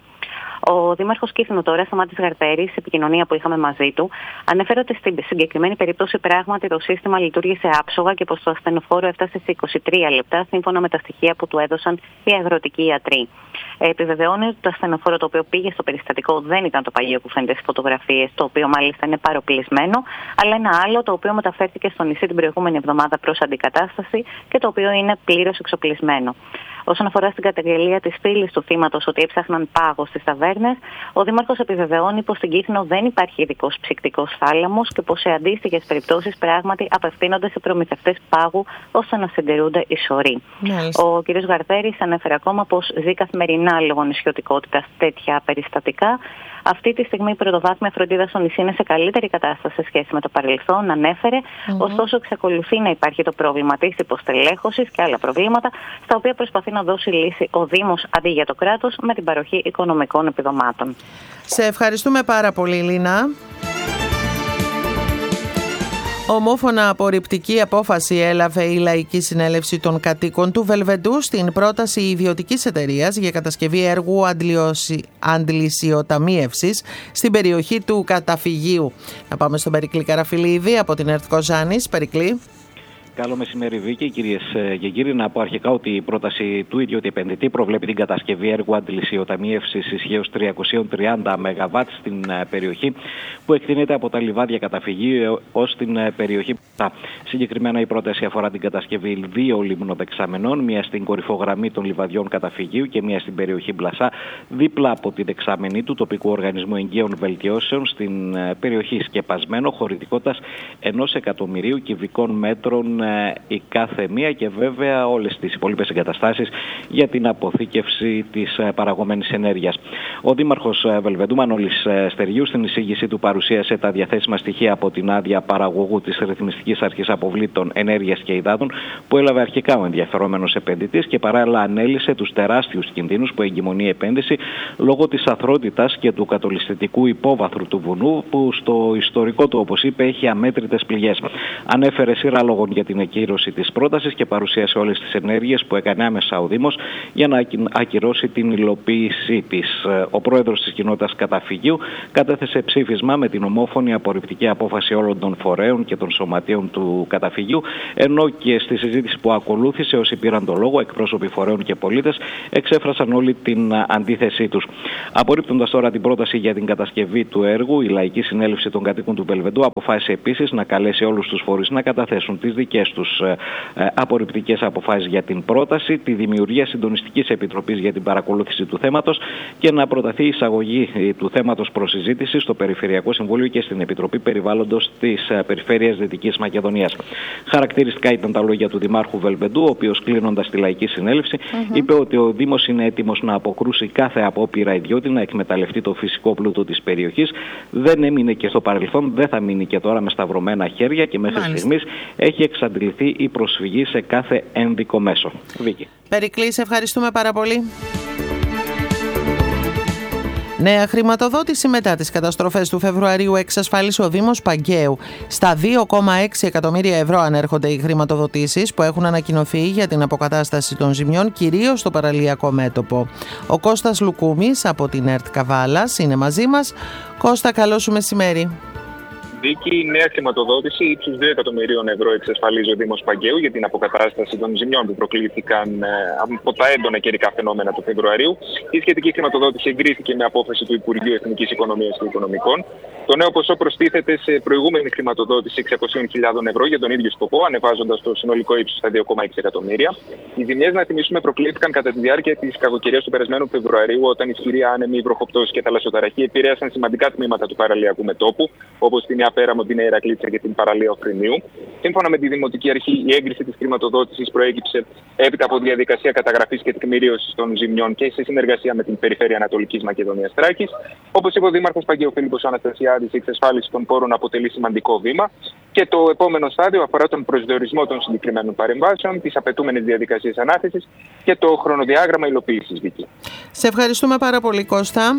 Ο Δήμαρχος Κύθνου τώρα, Σταμάτης Γαρτέρης, σε επικοινωνία που είχαμε μαζί του, ανέφερε ότι στην συγκεκριμένη περίπτωση πράγματι το σύστημα λειτουργήσε άψογα και πως το ασθενοφόρο έφτασε σε είκοσι τρία λεπτά, σύμφωνα με τα στοιχεία που του έδωσαν οι αγροτικοί ιατροί. Επιβεβαιώνει ότι το ασθενοφόρο το οποίο πήγε στο περιστατικό δεν ήταν το παλιό που φαίνεται στις φωτογραφίες, το οποίο μάλιστα είναι παροπλισμένο, αλλά ένα άλλο το οποίο μεταφέρθηκε στο νησί την προηγούμενη εβδομάδα προς αντικατάσταση και το οποίο είναι πλήρως εξοπλισμένο. Όσον αφορά στην καταγγελία της φίλης του θύματος ότι έψαχναν πάγο στις ταβέρνες, ο Δήμαρχος επιβεβαιώνει πως στην Κύθνο δεν υπάρχει ειδικός ψυκτικός θάλαμος και πως σε αντίστοιχες περιπτώσεις πράγματι απευθύνονται σε προμηθευτές πάγου ώστε να συντηρούνται οι σωροί. Ο κ. Γαρτέρης ανέφερε ακόμα πως ζει καθημερινά λόγω νησιωτικότητας τέτοια περιστατικά. Αυτή τη στιγμή η πρωτοβάθμια φροντίδα στο νησί είναι σε καλύτερη κατάσταση σε σχέση με το παρελθόν, ανέφερε. Mm-hmm. Ωστόσο, εξακολουθεί να υπάρχει το πρόβλημα της υποστελέχωσης και άλλα προβλήματα, στα οποία προσπαθεί να δώσει λύση ο Δήμος αντί για το κράτος με την παροχή οικονομικών επιδομάτων. Σε ευχαριστούμε πάρα πολύ, Λίνα. Ομόφωνα απορριπτική απόφαση έλαβε η Λαϊκή Συνέλευση των Κατοίκων του Βελβεντού στην πρόταση ιδιωτικής εταιρείας για κατασκευή έργου αντλησιοταμίευσης στην περιοχή του καταφυγίου. Να πάμε στον Περικλή Καραφιλίδη από την ΕΡΤ Κοζάνης. Περικλή. Καλό μεσημέρι, Βίκη. Κυρίες και κύριοι, να πω αρχικά ότι η πρόταση του ιδιώτη επενδυτή προβλέπει την κατασκευή έργου αντλησιοταμίευσης ισχύως τριακόσια τριάντα μεγαβάτ στην περιοχή που εκτείνεται από τα λιβάδια καταφυγίου ως την περιοχή. Συγκεκριμένα, η πρόταση αφορά την κατασκευή δύο λιμνοδεξαμενών, μία στην κορυφογραμμή των λιβαδιών καταφυγίου και μία στην περιοχή Μπλασά, δίπλα από τη δεξαμενή του τοπικού οργανισμού εγκαίων βελτιώσεων στην περιοχή Σκεπασμένο, χωρητικότητας ενός εκατομμυρίου κυβικών μέτρων η κάθε μία και βέβαια όλες τις υπόλοιπες εγκαταστάσεις για την αποθήκευση της παραγωμένης ενέργειας. Ο Δήμαρχος Βελβεντού, Μανώλης Στεριού, στην εισήγησή του παρουσίασε τα διαθέσιμα στοιχεία από την άδεια παραγωγού της Ρυθμιστικής Αρχής Αποβλήτων Ενέργειας και Υδάτων που έλαβε αρχικά ο ενδιαφερόμενος επενδυτής και παράλληλα ανέλησε τους τεράστιους κινδύνους που εγκυμονεί η επένδυση λόγω της αθρότητας και του κατολιστικού υπόβαθρου του βουνού που στο ιστορικό του, όπως είπε, έχει αμέτρητες πληγές. Ανέφερε σειρά λόγων για την την εκκύρωση της πρότασης και παρουσίασε όλες τις ενέργειες που έκανε άμεσα ο Δήμος για να ακυρώσει την υλοποίησή της. Ο πρόεδρος της κοινότητας Καταφυγίου κατέθεσε ψήφισμα με την ομόφωνη απορριπτική απόφαση όλων των φορέων και των σωματείων του Καταφυγίου, ενώ και στη συζήτηση που ακολούθησε, όσοι πήραν το λόγο, εκπρόσωποι φορέων και πολίτες, εξέφρασαν όλη την αντίθεσή τους. Απορρίπτοντας τώρα την πρόταση για την κατασκευή του έργου, η Λαϊκή Συνέλευση των Κατοίκων του Βελβεντού αποφάσισε επίσης να καλέσει όλους τους φορείς να καταθέσουν τις δικές τους ε, ε, απορριπτικές αποφάσεις για την πρόταση, τη δημιουργία συντονιστικής επιτροπής για την παρακολούθηση του θέματος και να προταθεί η εισαγωγή ε, του θέματος προς συζήτηση στο Περιφερειακό Συμβούλιο και στην Επιτροπή Περιβάλλοντος της ε, Περιφέρειας Δυτικής Μακεδονίας. Χαρακτηριστικά ήταν τα λόγια του Δημάρχου Βελβεντού, ο οποίος, κλείνοντας τη Λαϊκή Συνέλευση, mm-hmm. είπε ότι ο Δήμος είναι έτοιμος να αποκρούσει κάθε απόπειρα ιδιώτη να εκμεταλλευτεί το φυσικό πλούτο της περιοχής. Δεν έμεινε και στο παρελθόν, δεν θα μείνει και τώρα με σταυρωμένα χέρια και μέχρι Μάλιστα. στιγμής έχει εξαντληθεί η προσφυγή σε κάθε ένδικο μέσο. Βίκη. Περικλή, σε ευχαριστούμε πάρα πολύ. Νέα χρηματοδότηση μετά τις καταστροφές του Φεβρουαρίου εξασφάλισε ο Δήμος Παγκαίου. Στα δύο κόμμα έξι εκατομμύρια ευρώ ανέρχονται οι χρηματοδοτήσεις που έχουν ανακοινωθεί για την αποκατάσταση των ζημιών, κυρίως στο παραλιακό μέτωπο. Ο Κώστας Λουκούμης από την ΕΡΤ Καβάλας είναι μαζί μας. Κώστα, καλό σου μεσημέρι. Δίκη, η νέα χρηματοδότηση ύψους δύο εκατομμυρίων ευρώ εξασφαλίζει ο Δήμος Παγκαίου για την αποκατάσταση των ζημιών που προκλήθηκαν από τα έντονα καιρικά φαινόμενα του Φεβρουαρίου. Η σχετική χρηματοδότηση εγκρίθηκε με απόφαση του Υπουργείου Εθνικής Οικονομίας και Οικονομικών. Το νέο ποσό προστίθεται σε προηγούμενη χρηματοδότηση εξακόσιες χιλιάδες ευρώ για τον ίδιο σκοπό, ανεβάζοντας το συνολικό ύψος στα δύο κόμμα έξι εκατομμύρια. Οι ζημιές, να θυμίσουμε, προκλήθηκαν κατά τη διάρκεια της κακοκαιρίας του περασμένου Φεβρουαρίου, όταν ισχυροί άνεμοι, βροχοπτώσεις και θαλασσοταραχή επηρέασαν σημαντικά τμήματα του παραλιακού μετώπου, όπως την Πέραμο, την Ηρακλήτσα και την παραλία Οχρηνίου. Σύμφωνα με τη Δημοτική Αρχή, η έγκριση της χρηματοδότησης προέκυψε έπειτα από διαδικασία καταγραφής και τεκμηρίωσης των ζημιών και σε συνεργασία με την Περιφέρεια Ανατολικής Μακεδονίας Θράκης. Όπως είπε ο Δήμαρχος Παγκαίου Φίλιππος Αναστασιάδης, η εξασφάλιση των πόρων αποτελεί σημαντικό βήμα και το επόμενο στάδιο αφορά τον προσδιορισμό των συγκεκριμένων παρεμβάσεων, τις απαιτούμενες διαδικασίες ανάθεσης και το χρονοδιάγραμμα υλοποίησης. Βίκη. Σε ευχαριστούμε πάρα πολύ, Κώστα.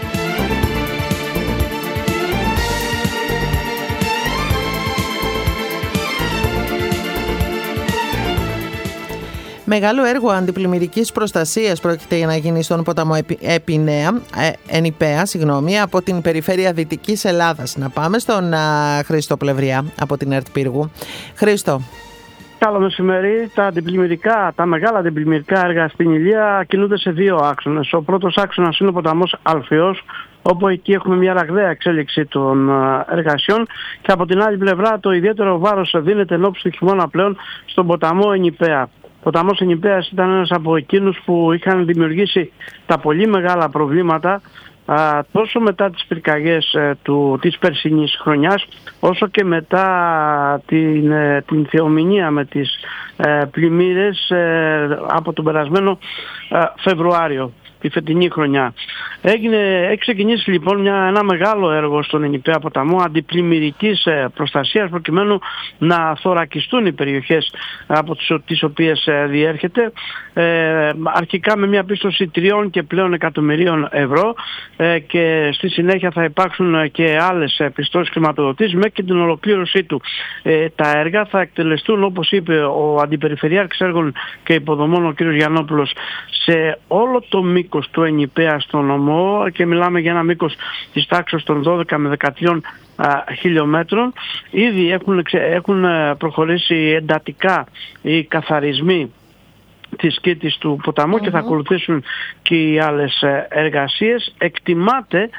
Μεγάλο έργο αντιπλημμυρικής προστασίας πρόκειται να γίνει στον ποταμό Επινέα, ε, Ενιπέα, συγγνώμη, από την περιφέρεια Δυτικής Ελλάδας. Να πάμε στον α, Χρήστο Πλευριά από την ΕΡΤ Πύργου. Χρήστο. Καλό μεσημέρι. Τα αντιπλημμυρικά, τα μεγάλα αντιπλημμυρικά έργα στην Ηλία κινούνται σε δύο άξονες. Ο πρώτος άξονας είναι ο ποταμός Αλφιός, όπου εκεί έχουμε μια ραγδαία εξέλιξη των εργασιών, και από την άλλη πλευρά το ιδιαίτερο βάρος δίνεται ενόψει του χειμώνα πλέον στον ποταμό Ενιπέα. Ο ποταμός Ενιπέας ήταν ένας από εκείνους που είχαν δημιουργήσει τα πολύ μεγάλα προβλήματα α, τόσο μετά τις πυρκαγιές ε, του, της περσινής χρονιάς, όσο και μετά την, ε, την θεομηνία με τις ε, πλημμύρες ε, από τον περασμένο ε, Φεβρουάριο, τη φετινή χρονιά. Έγινε, έχει ξεκινήσει λοιπόν μια, ένα μεγάλο έργο στον Ενιπέα ποταμό αντιπλημμυρικής ε, προστασίας, προκειμένου να θωρακιστούν οι περιοχές από τις, τις οποίες ε, διέρχεται, ε, αρχικά με μια πίστοση τριών και πλέον εκατομμυρίων ευρώ ε, και στη συνέχεια θα υπάρξουν και άλλες ε, πιστώσεις χρηματοδοτήσεις μέχρι και την ολοκλήρωσή του. Ε, τα έργα θα εκτελεστούν, όπως είπε ο Αντιπεριφερειάρχης Έργων και Υποδομών, ο κ. Γιαννόπουλος, σε όλο το μήκος του Ενιπέα στον νομό, και μιλάμε για ένα μήκος της τάξης των δώδεκα με δεκατρία α, χιλιόμετρων. Ήδη έχουν, έχουν προχωρήσει εντατικά οι καθαρισμοί της κήτης του ποταμού mm-hmm. και θα ακολουθήσουν και οι άλλες εργασίες. Εκτιμάται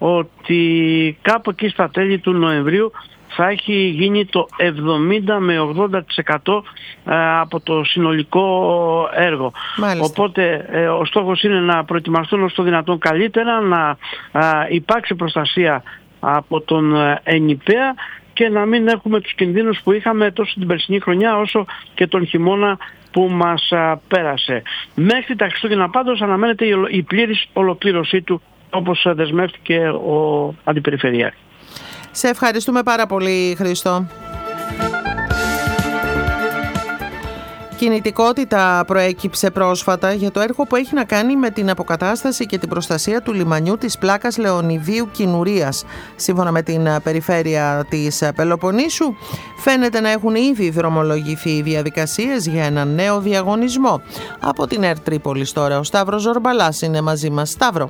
ότι κάπου εκεί στα τέλη του Νοεμβρίου θα έχει γίνει το εβδομήντα με ογδόντα τοις εκατό από το συνολικό έργο. Μάλιστα. Οπότε ο στόχος είναι να προετοιμαστούν όσο το δυνατόν καλύτερα, να υπάρξει προστασία από τον Ενιπέα και να μην έχουμε τους κινδύνους που είχαμε τόσο την περσινή χρονιά όσο και τον χειμώνα που μας πέρασε. Μέχρι τα Χριστούγεννα πάντως αναμένεται η πλήρης ολοκλήρωσή του, όπως δεσμεύτηκε ο Αντιπεριφερειάρχης. Σε ευχαριστούμε πάρα πολύ, Χρήστο. Κινητικότητα προέκυψε πρόσφατα για το έργο που έχει να κάνει με την αποκατάσταση και την προστασία του λιμανιού της πλάκας Λεωνιδίου Κινουρίας. Σύμφωνα με την περιφέρεια της Πελοποννήσου, φαίνεται να έχουν ήδη δρομολογηθεί οι διαδικασίες για έναν νέο διαγωνισμό. Από την ΕΡΤ Τρίπολης τώρα ο Σταύρος Ζορμπαλάς είναι μαζί μας. Σταύρο.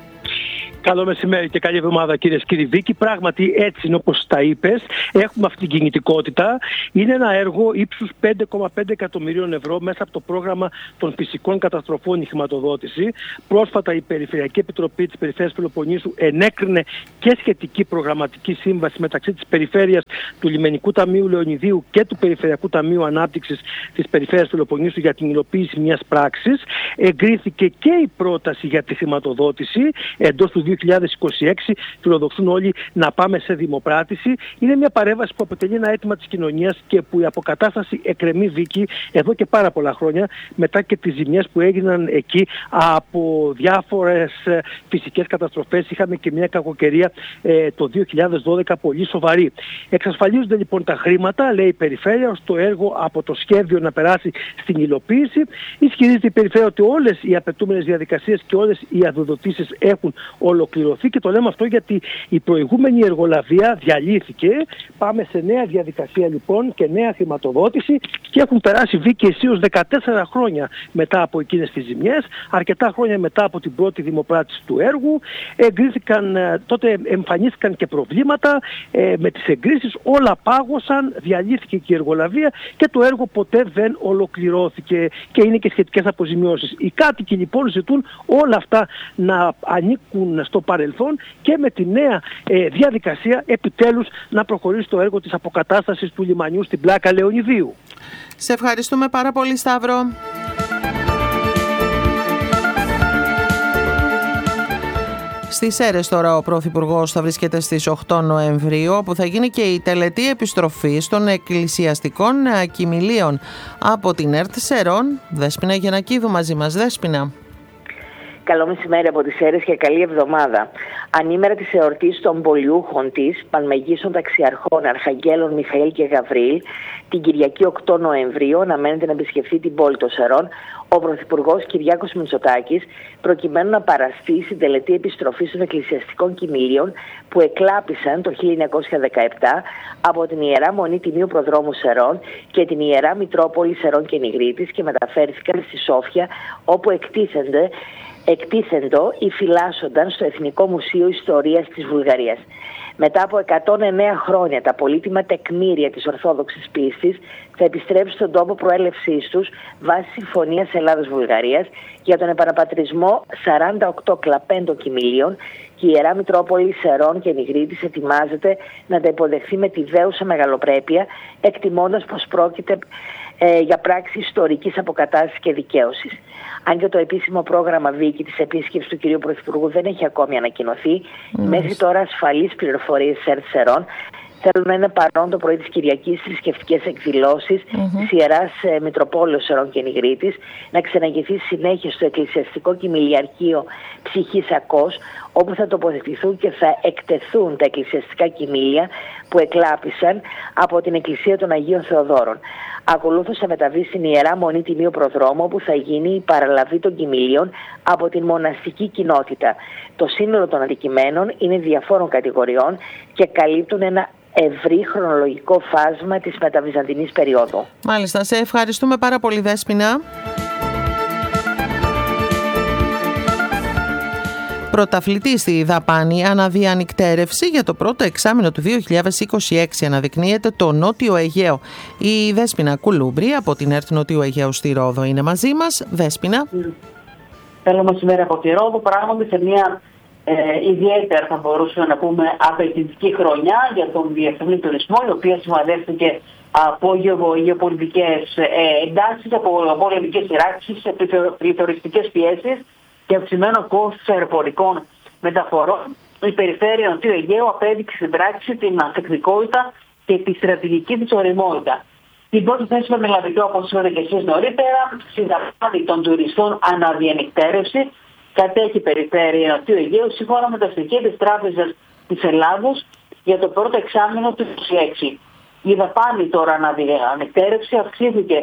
Καλό μεσημέρι και καλή εβδομάδα, κυρίες και κύριοι. Βίκη, πράγματι έτσι είναι όπως τα είπες. Έχουμε αυτή την κινητικότητα. Είναι ένα έργο ύψους πέντε κόμμα πέντε εκατομμυρίων ευρώ μέσα από το πρόγραμμα των φυσικών καταστροφών η χρηματοδότηση. Πρόσφατα η Περιφερειακή Επιτροπή της Περιφέρειας Πελοποννήσου ενέκρινε και σχετική προγραμματική σύμβαση μεταξύ της Περιφέρειας του Λιμενικού Ταμείου Λεωνιδίου και του Περιφερειακού Ταμείου Ανάπτυξης της Περιφέρειας Πελοποννήσου για την υλοποίηση μιας πράξης. Εγκρίθηκε και η πρόταση για τη χρηματοδότηση εντός του δύο χιλιάδες είκοσι έξι. Φιλοδοξούν όλοι να πάμε σε δημοπράτηση. Είναι μια παρέμβαση που αποτελεί ένα αίτημα της κοινωνίας και που η αποκατάσταση εκκρεμεί, Βίκη, εδώ και πάρα πολλά χρόνια, μετά και τις ζημιές που έγιναν εκεί από διάφορες φυσικές καταστροφές. Είχαμε και μια κακοκαιρία ε, το δύο χιλιάδες δώδεκα πολύ σοβαρή. Εξασφαλίζονται λοιπόν τα χρήματα, λέει η Περιφέρεια, ώστε το έργο από το σχέδιο να περάσει στην υλοποίηση. Ισχυρίζεται η Περιφέρεια ότι όλες οι απαιτούμενες διαδικασίες και όλες οι αδειοδοτήσεις έχουν ολοκληρωθεί, και το λέμε αυτό γιατί η προηγούμενη εργολαβία διαλύθηκε. Πάμε σε νέα διαδικασία λοιπόν και νέα χρηματοδότηση, και έχουν περάσει, Βίκη, αισίως δεκατέσσερα χρόνια μετά από εκείνες τις ζημιές, αρκετά χρόνια μετά από την πρώτη δημοπράτηση του έργου. Εγκρίθηκαν, τότε εμφανίστηκαν και προβλήματα ε, με τις εγκρίσεις, όλα πάγωσαν, διαλύθηκε και η εργολαβία και το έργο ποτέ δεν ολοκληρώθηκε, και είναι και σχετικές αποζημιώσεις. Οι κάτοικοι λοιπόν ζητούν όλα αυτά να ανήκουν στο παρελθόν και με τη νέα ε, διαδικασία επιτέλους να προχωρήσει το έργο της αποκατάστασης του λιμανιού στην πλάκα Λεωνιδίου. Σε ευχαριστούμε πάρα πολύ, Σταύρο. Στις Σέρρες τώρα ο Πρωθυπουργός θα βρίσκεται στις οκτώ Νοεμβρίου, όπου θα γίνει και η τελετή επιστροφής των εκκλησιαστικών κοιμηλίων. Από την ΕΡΤ Σερών, Δέσποινα Γεννακίδου μαζί μας. Δέσποινα. Καλό μεσημέρι από τις Σέρρες και καλή εβδομάδα. Ανήμερα της εορτής των πολιούχων της, Πανμεγίστων Ταξιαρχών Αρχαγγέλων Μιχαήλ και Γαβρίλ, την Κυριακή οκτώ Νοεμβρίου αναμένεται να επισκεφθεί την πόλη των Σερών ο Πρωθυπουργός Κυριάκος Μητσοτάκης, προκειμένου να παραστεί στην τελετή επιστροφής των εκκλησιαστικών κοιμηλίων που εκλάπησαν το χίλια εννιακόσια δεκαεπτά από την Ιερά Μονή Τιμίου Προδρόμου Σερών και την Ιερά Μητρόπολη Σερών και Νιγρίτης και μεταφέρθηκαν στη Σόφια, όπου εκτίθενται εκτίθεντο ή φυλάσσονταν στο Εθνικό Μουσείο Ιστορίας της Βουλγαρίας. Μετά από εκατόν εννέα χρόνια τα πολύτιμα τεκμήρια της Ορθόδοξης πίστης θα επιστρέψουν στον τόπο προέλευσής τους βάσει Συμφωνίας Ελλάδος-Βουλγαρίας για τον επαναπατρισμό σαράντα οκτώ κλαπέντων κοιμηλίων, και η Ιερά Μητρόπολη Σερών και Νιγρίτης ετοιμάζεται να τα υποδεχθεί με τη δέουσα μεγαλοπρέπεια, εκτιμώντας πως πρόκειται ε, για πράξη ιστορικής αποκατάστασης και δικαίωσης. Αν και το επίσημο πρόγραμμα, Βίκη, της επίσκεψης του κυρίου Πρωθυπουργού δεν έχει ακόμη ανακοινωθεί, mm. μέχρι τώρα ασφαλείς πληροφορίες ΣΕΡΤ Σερών θέλουν να είναι παρόν το πρωί της Κυριακής στις θρησκευτικές εκδηλώσεις mm-hmm. της Ιεράς ε, Μητροπόλεως Σερών και Νιγρίτης, να ξεναγηθεί συνέχεια στο εκκλησιαστικό κοιμηλιαρχείο Ψυχής Ακός, όπου θα τοποθετηθούν και θα εκτεθούν τα εκκλησιαστικά κοιμήλια που εκλάπησαν από την Εκκλησία των Αγίων Θεοδόρων. Ακολούθως θα μεταβεί στην Ιερά Μονή Τιμίου Προδρόμου, όπου θα γίνει η παραλαβή των κοιμηλίων από την μοναστική κοινότητα. Το σύνολο των αντικειμένων είναι διαφόρων κατηγοριών και καλύπτουν ένα ευρύ χρονολογικό φάσμα της μεταβυζαντινής περίοδου. Μάλιστα, σε ευχαριστούμε πάρα πολύ, Δέσποινα. Πρωταθλητή στη δαπάνη αναδιανυκτέρευση για το πρώτο εξάμηνο του δύο χιλιάδες είκοσι έξι αναδεικνύεται το Νότιο Αιγαίο. Η Δέσποινα Κουλούμπρη από την ΕΡΤ Νότιο Αιγαίου στη Ρόδο είναι μαζί μας. Δέσποινα. Θέλω μεσημέρι από τη Ρόδο, πράγματι σε μια ε, ιδιαίτερα, θα μπορούσαμε να πούμε, απαιτητική χρονιά για τον διεθνή τουρισμό, η οποία σημαδεύτηκε από γεωπολιτικές ε, εντάσεις, από πολεμικές σειράξεις, πληθωριστικές πιέσεις και αυξημένο κόστος αεροπορικών μεταφορών. Η περιφέρεια Νοτιού Αιγαίου απέδειξε στην πράξη την ανθεκτικότητα και τη στρατηγική της ωριμότητα. Την πρώτη θέση με μελαδικό, όπως είπατε και εσείς νωρίτερα, στην δαπάνη των τουριστών αναδιανυκτέρευση κατέχει η περιφέρεια Νοτιού Αιγαίου σύμφωνα με τα στοιχεία της Τράπεζας της Ελλάδος για το πρώτο εξάμηνο του είκοσι έξι. Η δαπάνη τώρα αναδιανυκτέρευση αυξήθηκε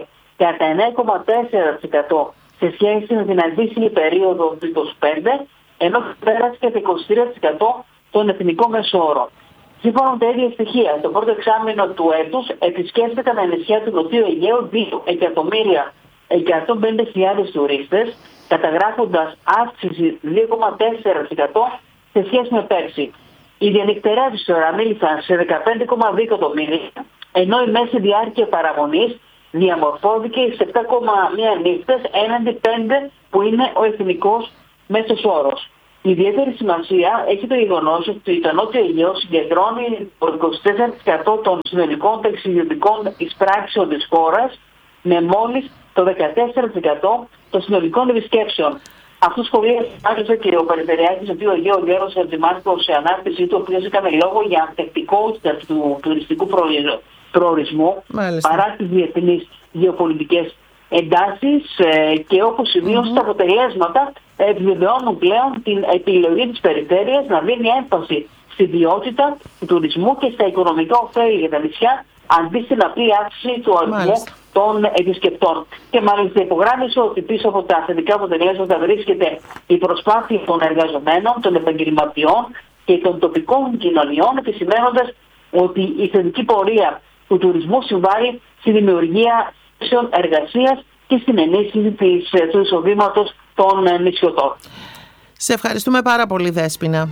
κατά εννέα κόμμα τέσσερα τοις εκατό σε σχέση με την αντίστοιχη περίοδο του είκοσι πέντε, ενώ πέρασε και το είκοσι τρία τοις εκατό τον εθνικό μέσο όρο. Σύμφωνα με τα ίδια στοιχεία, το πρώτο εξάμηνο του έτους επισκέφθηκαν τα νησιά του Νοτιού Αιγαίου δύο εκατομμύρια εκατόν πενήντα χιλιάδες τουρίστες, καταγράφοντας αύξηση δύο κόμμα τέσσερα τοις εκατό σε σχέση με πέρσι. Οι διανυκτερεύσεις τώρα ανήλθαν σε δεκαπέντε κόμμα δύο εκατομμύρια, ενώ η μέση διάρκεια παραμονής διαμορφώθηκε σε επτά κόμμα ένα νύχτες έναντι πέντε που είναι ο εθνικός μέσος όρος. Ιδιαίτερη σημασία έχει το γεγονός ότι το Νότιο Αιγαίο συγκεντρώνει το είκοσι τέσσερα τοις εκατό των συνολικών ταξιδιωτικών εισπράξεων της χώρας, με μόλις το δεκατέσσερα τοις εκατό των συνολικών επισκέψεων. Αυτό σχολίασε και ο Περιφερειάρχης του Αιγαίου, ο Γιώργος Ατζημάρκος, σε ανάρτησή του, ο οποίος έκανε λόγο για ανθεκτικότητα του τουριστικού προορισμού, Μάλιστα. παρά τις διεθνείς γεωπολιτικές εντάσεις ε, και όπως σημείωσε mm-hmm. τα αποτελέσματα επιβεβαιώνουν πλέον την επιλογή της περιφέρειας να δίνει έμφαση στη ποιότητα του τουρισμού και στα οικονομικά ωφέλη για τα νησιά, αντί στην απλή αύξηση του αριθμού των επισκεπτών. Και μάλιστα υπογράμμισε ότι πίσω από τα θετικά αποτελέσματα βρίσκεται η προσπάθεια των εργαζομένων, των επαγγελματιών και των τοπικών κοινωνιών, επισημαίνοντας ότι η θετική πορεία του τουρισμού συμβάλλει στη δημιουργία θέσεων εργασίας και στην ενίσχυση της, του εισοδήματος των νησιωτών. Σε ευχαριστούμε πάρα πολύ, Δέσποινα.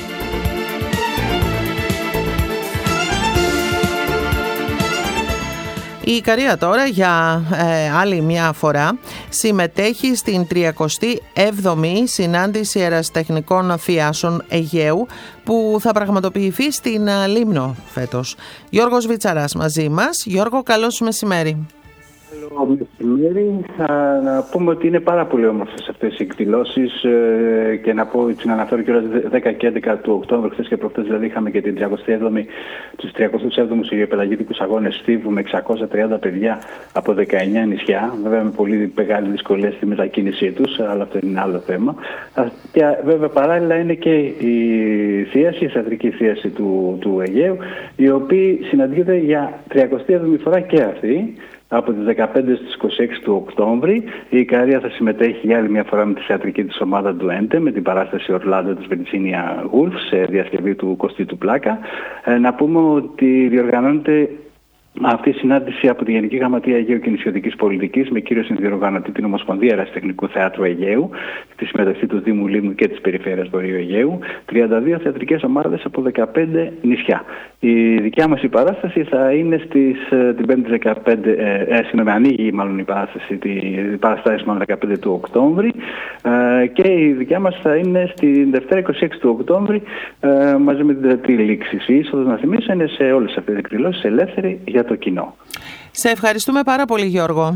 Η Ικαρία τώρα για ε, άλλη μια φορά συμμετέχει στην τριακοστή έβδομη συνάντηση ερασιτεχνικών θειάσεων Αιγαίου που θα πραγματοποιηθεί στην ε, Λίμνο φέτος. Γιώργος Βιτσαράς μαζί μας. Γιώργο, καλώς μεσημέρι. Καλό μεσημέρι. Θα να πούμε ότι είναι πάρα πολύ όμορφες αυτές οι εκδηλώσεις ε, και να πω, έτσι να αναφέρω κιόλας δέκα και έντεκα του Οκτώβρη, χθες και προχθές δηλαδή είχαμε και την τριακοστή έβδομη, τους τριακοστούς έβδομους Αιγαιοπελαγίτικους Αγώνες Στίβου με εξακόσια τριάντα παιδιά από δεκαεννέα νησιά, βέβαια με πολύ μεγάλη δυσκολία στη μετακίνησή τους, αλλά αυτό είναι άλλο θέμα. Και βέβαια παράλληλα είναι και η θίαση, η θεατρική θίαση του, του Αιγαίου, οι οποίοι συναντιούνται για τριακοστή έβδομη φορά και αυτή. Από τις δεκαπέντε στις είκοσι έξι του Οκτώβρη η Ικαρία θα συμμετέχει για άλλη μια φορά με τη θεατρική της ομάδα του Έντε με την παράσταση Ορλάντο της Virginia Woolf σε διασκευή του Κωστή του Πλάκα. Ε, να πούμε ότι διοργανώνεται αυτή η συνάντηση από τη Γενική Γραμματεία Αιγαίου και Νησιωτικής Πολιτικής με κύριο συνδιοργανωτή την Ομοσπονδία Ερασιτεχνικού Θεάτρου Αιγαίου, τη συμμετοχή του Δήμου Λίμνου και της Περιφέρειας Βορείου Αιγαίου, τριάντα δύο θεατρικές ομάδες από δεκαπέντε νησιά. Η δικιά μας η παράσταση θα είναι στις, την πέμπτη δεκαπέντε, ε, συγγνώμη, ανοίγει μάλλον η παράσταση, η παραστάση μάλλον δεκαπέντε του Οκτώβρη ε, και η δικιά μας θα είναι στην Δευτέρα είκοσι έξι του Οκτώβρη ε, μαζί με την τετρή λήξη. Η είσοδος, να θυμίσω, είναι σε όλες αυτές τις εκδηλώσεις ελεύθερη για το κοινό. Σε ευχαριστούμε πάρα πολύ, Γιώργο.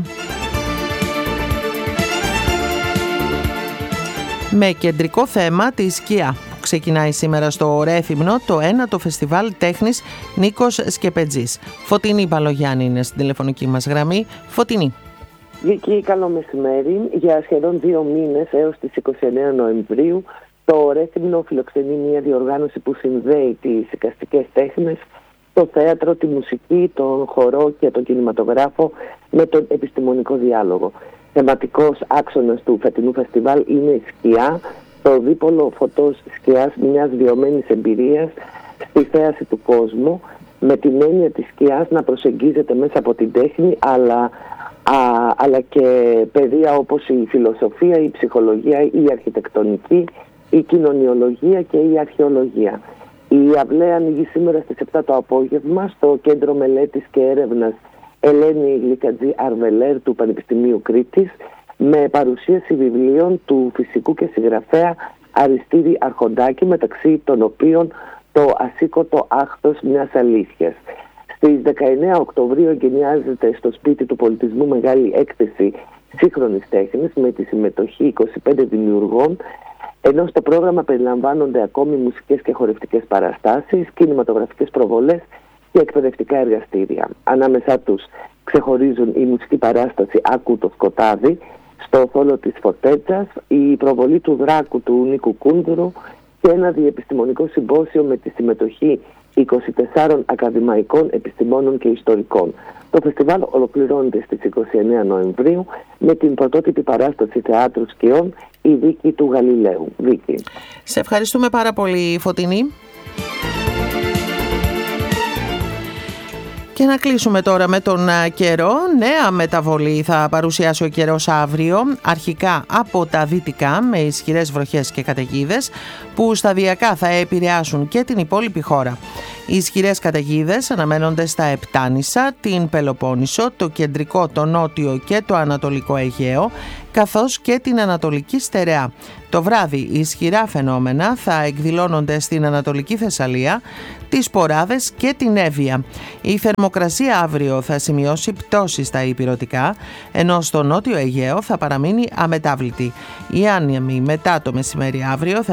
Με κεντρικό θέμα τη σκιά που ξεκινάει σήμερα στο Ρέθυμνο το ένατο φεστιβάλ τέχνης Νίκος Σκεπετζής. Φωτεινή Παλογιάννη είναι στην τηλεφωνική μας γραμμή. Φωτεινή. Βίκη, καλό μεσημέρι. Για σχεδόν δύο μήνες έως τις είκοσι εννέα Νοεμβρίου το Ρέθυμνο φιλοξενεί μια διοργάνωση που συνδέει τις εικαστικές τέχνες, το θέατρο, τη μουσική, τον χορό και τον κινηματογράφο με τον επιστημονικό διάλογο. Θεματικός άξονας του φετινού φεστιβάλ είναι η σκιά, το δίπολο φωτός σκιάς μιας βιωμένης εμπειρίας στη θέαση του κόσμου, με την έννοια της σκιάς να προσεγγίζεται μέσα από την τέχνη, αλλά, α, αλλά και πεδία όπως η φιλοσοφία, η ψυχολογία, η αρχιτεκτονική, η κοινωνιολογία και η αρχαιολογία. Η αυλαία ανοίγει σήμερα στις επτά το απόγευμα στο Κέντρο Μελέτης και Έρευνας Ελένη Γλυκατζή Αρβελέρ του Πανεπιστημίου Κρήτης, με παρουσίαση βιβλίων του φυσικού και συγγραφέα Αριστίδη Αρχοντάκη, μεταξύ των οποίων το ασήκωτο άχθος μιας αλήθειας. Στις δεκαεννέα Οκτωβρίου εγκαινιάζεται στο Σπίτι του Πολιτισμού μεγάλη έκθεση σύγχρονης τέχνης με τη συμμετοχή είκοσι πέντε δημιουργών, ενώ στο πρόγραμμα περιλαμβάνονται ακόμη μουσικές και χορευτικές παραστάσεις, κινηματογραφικές προβολές και εκπαιδευτικά εργαστήρια. Ανάμεσά τους ξεχωρίζουν η μουσική παράσταση «Άκου το σκοτάδι» στο θόλο της Φορτέτσας, η προβολή του Δράκου του Νίκου Κούνδρου και ένα διεπιστημονικό συμπόσιο με τη συμμετοχή είκοσι τεσσάρων ακαδημαϊκών επιστημόνων και ιστορικών. Το φεστιβάλ ολοκληρώνεται στις είκοσι εννέα Νοεμβρίου με την πρωτότυπη παράσταση θεάτρου σκιών «Η Δίκη του Γαλιλαίου». Δίκη. Σε ευχαριστούμε πάρα πολύ, Φωτεινή. Και να κλείσουμε τώρα με τον καιρό. Νέα μεταβολή θα παρουσιάσει ο καιρός αύριο, αρχικά από τα δυτικά με ισχυρές βροχές και καταιγίδες που σταδιακά θα επηρεάσουν και την υπόλοιπη χώρα. Οι ισχυρές καταιγίδες αναμένονται στα Επτάνησα, την Πελοπόννησο, το κεντρικό, το νότιο και το ανατολικό Αιγαίο, καθώς και την Ανατολική Στερεά. Το βράδυ οι ισχυρά φαινόμενα θα εκδηλώνονται στην Ανατολική Θεσσαλία, τις Ποράδες και την Εύβοια. Η θερμοκρασία αύριο θα σημειώσει πτώση στα ηπειρωτικά, ενώ στο νότιο Αιγαίο θα παραμείνει αμετάβλητη. Η άνεμη μετά το μεσημέρι αύριο θα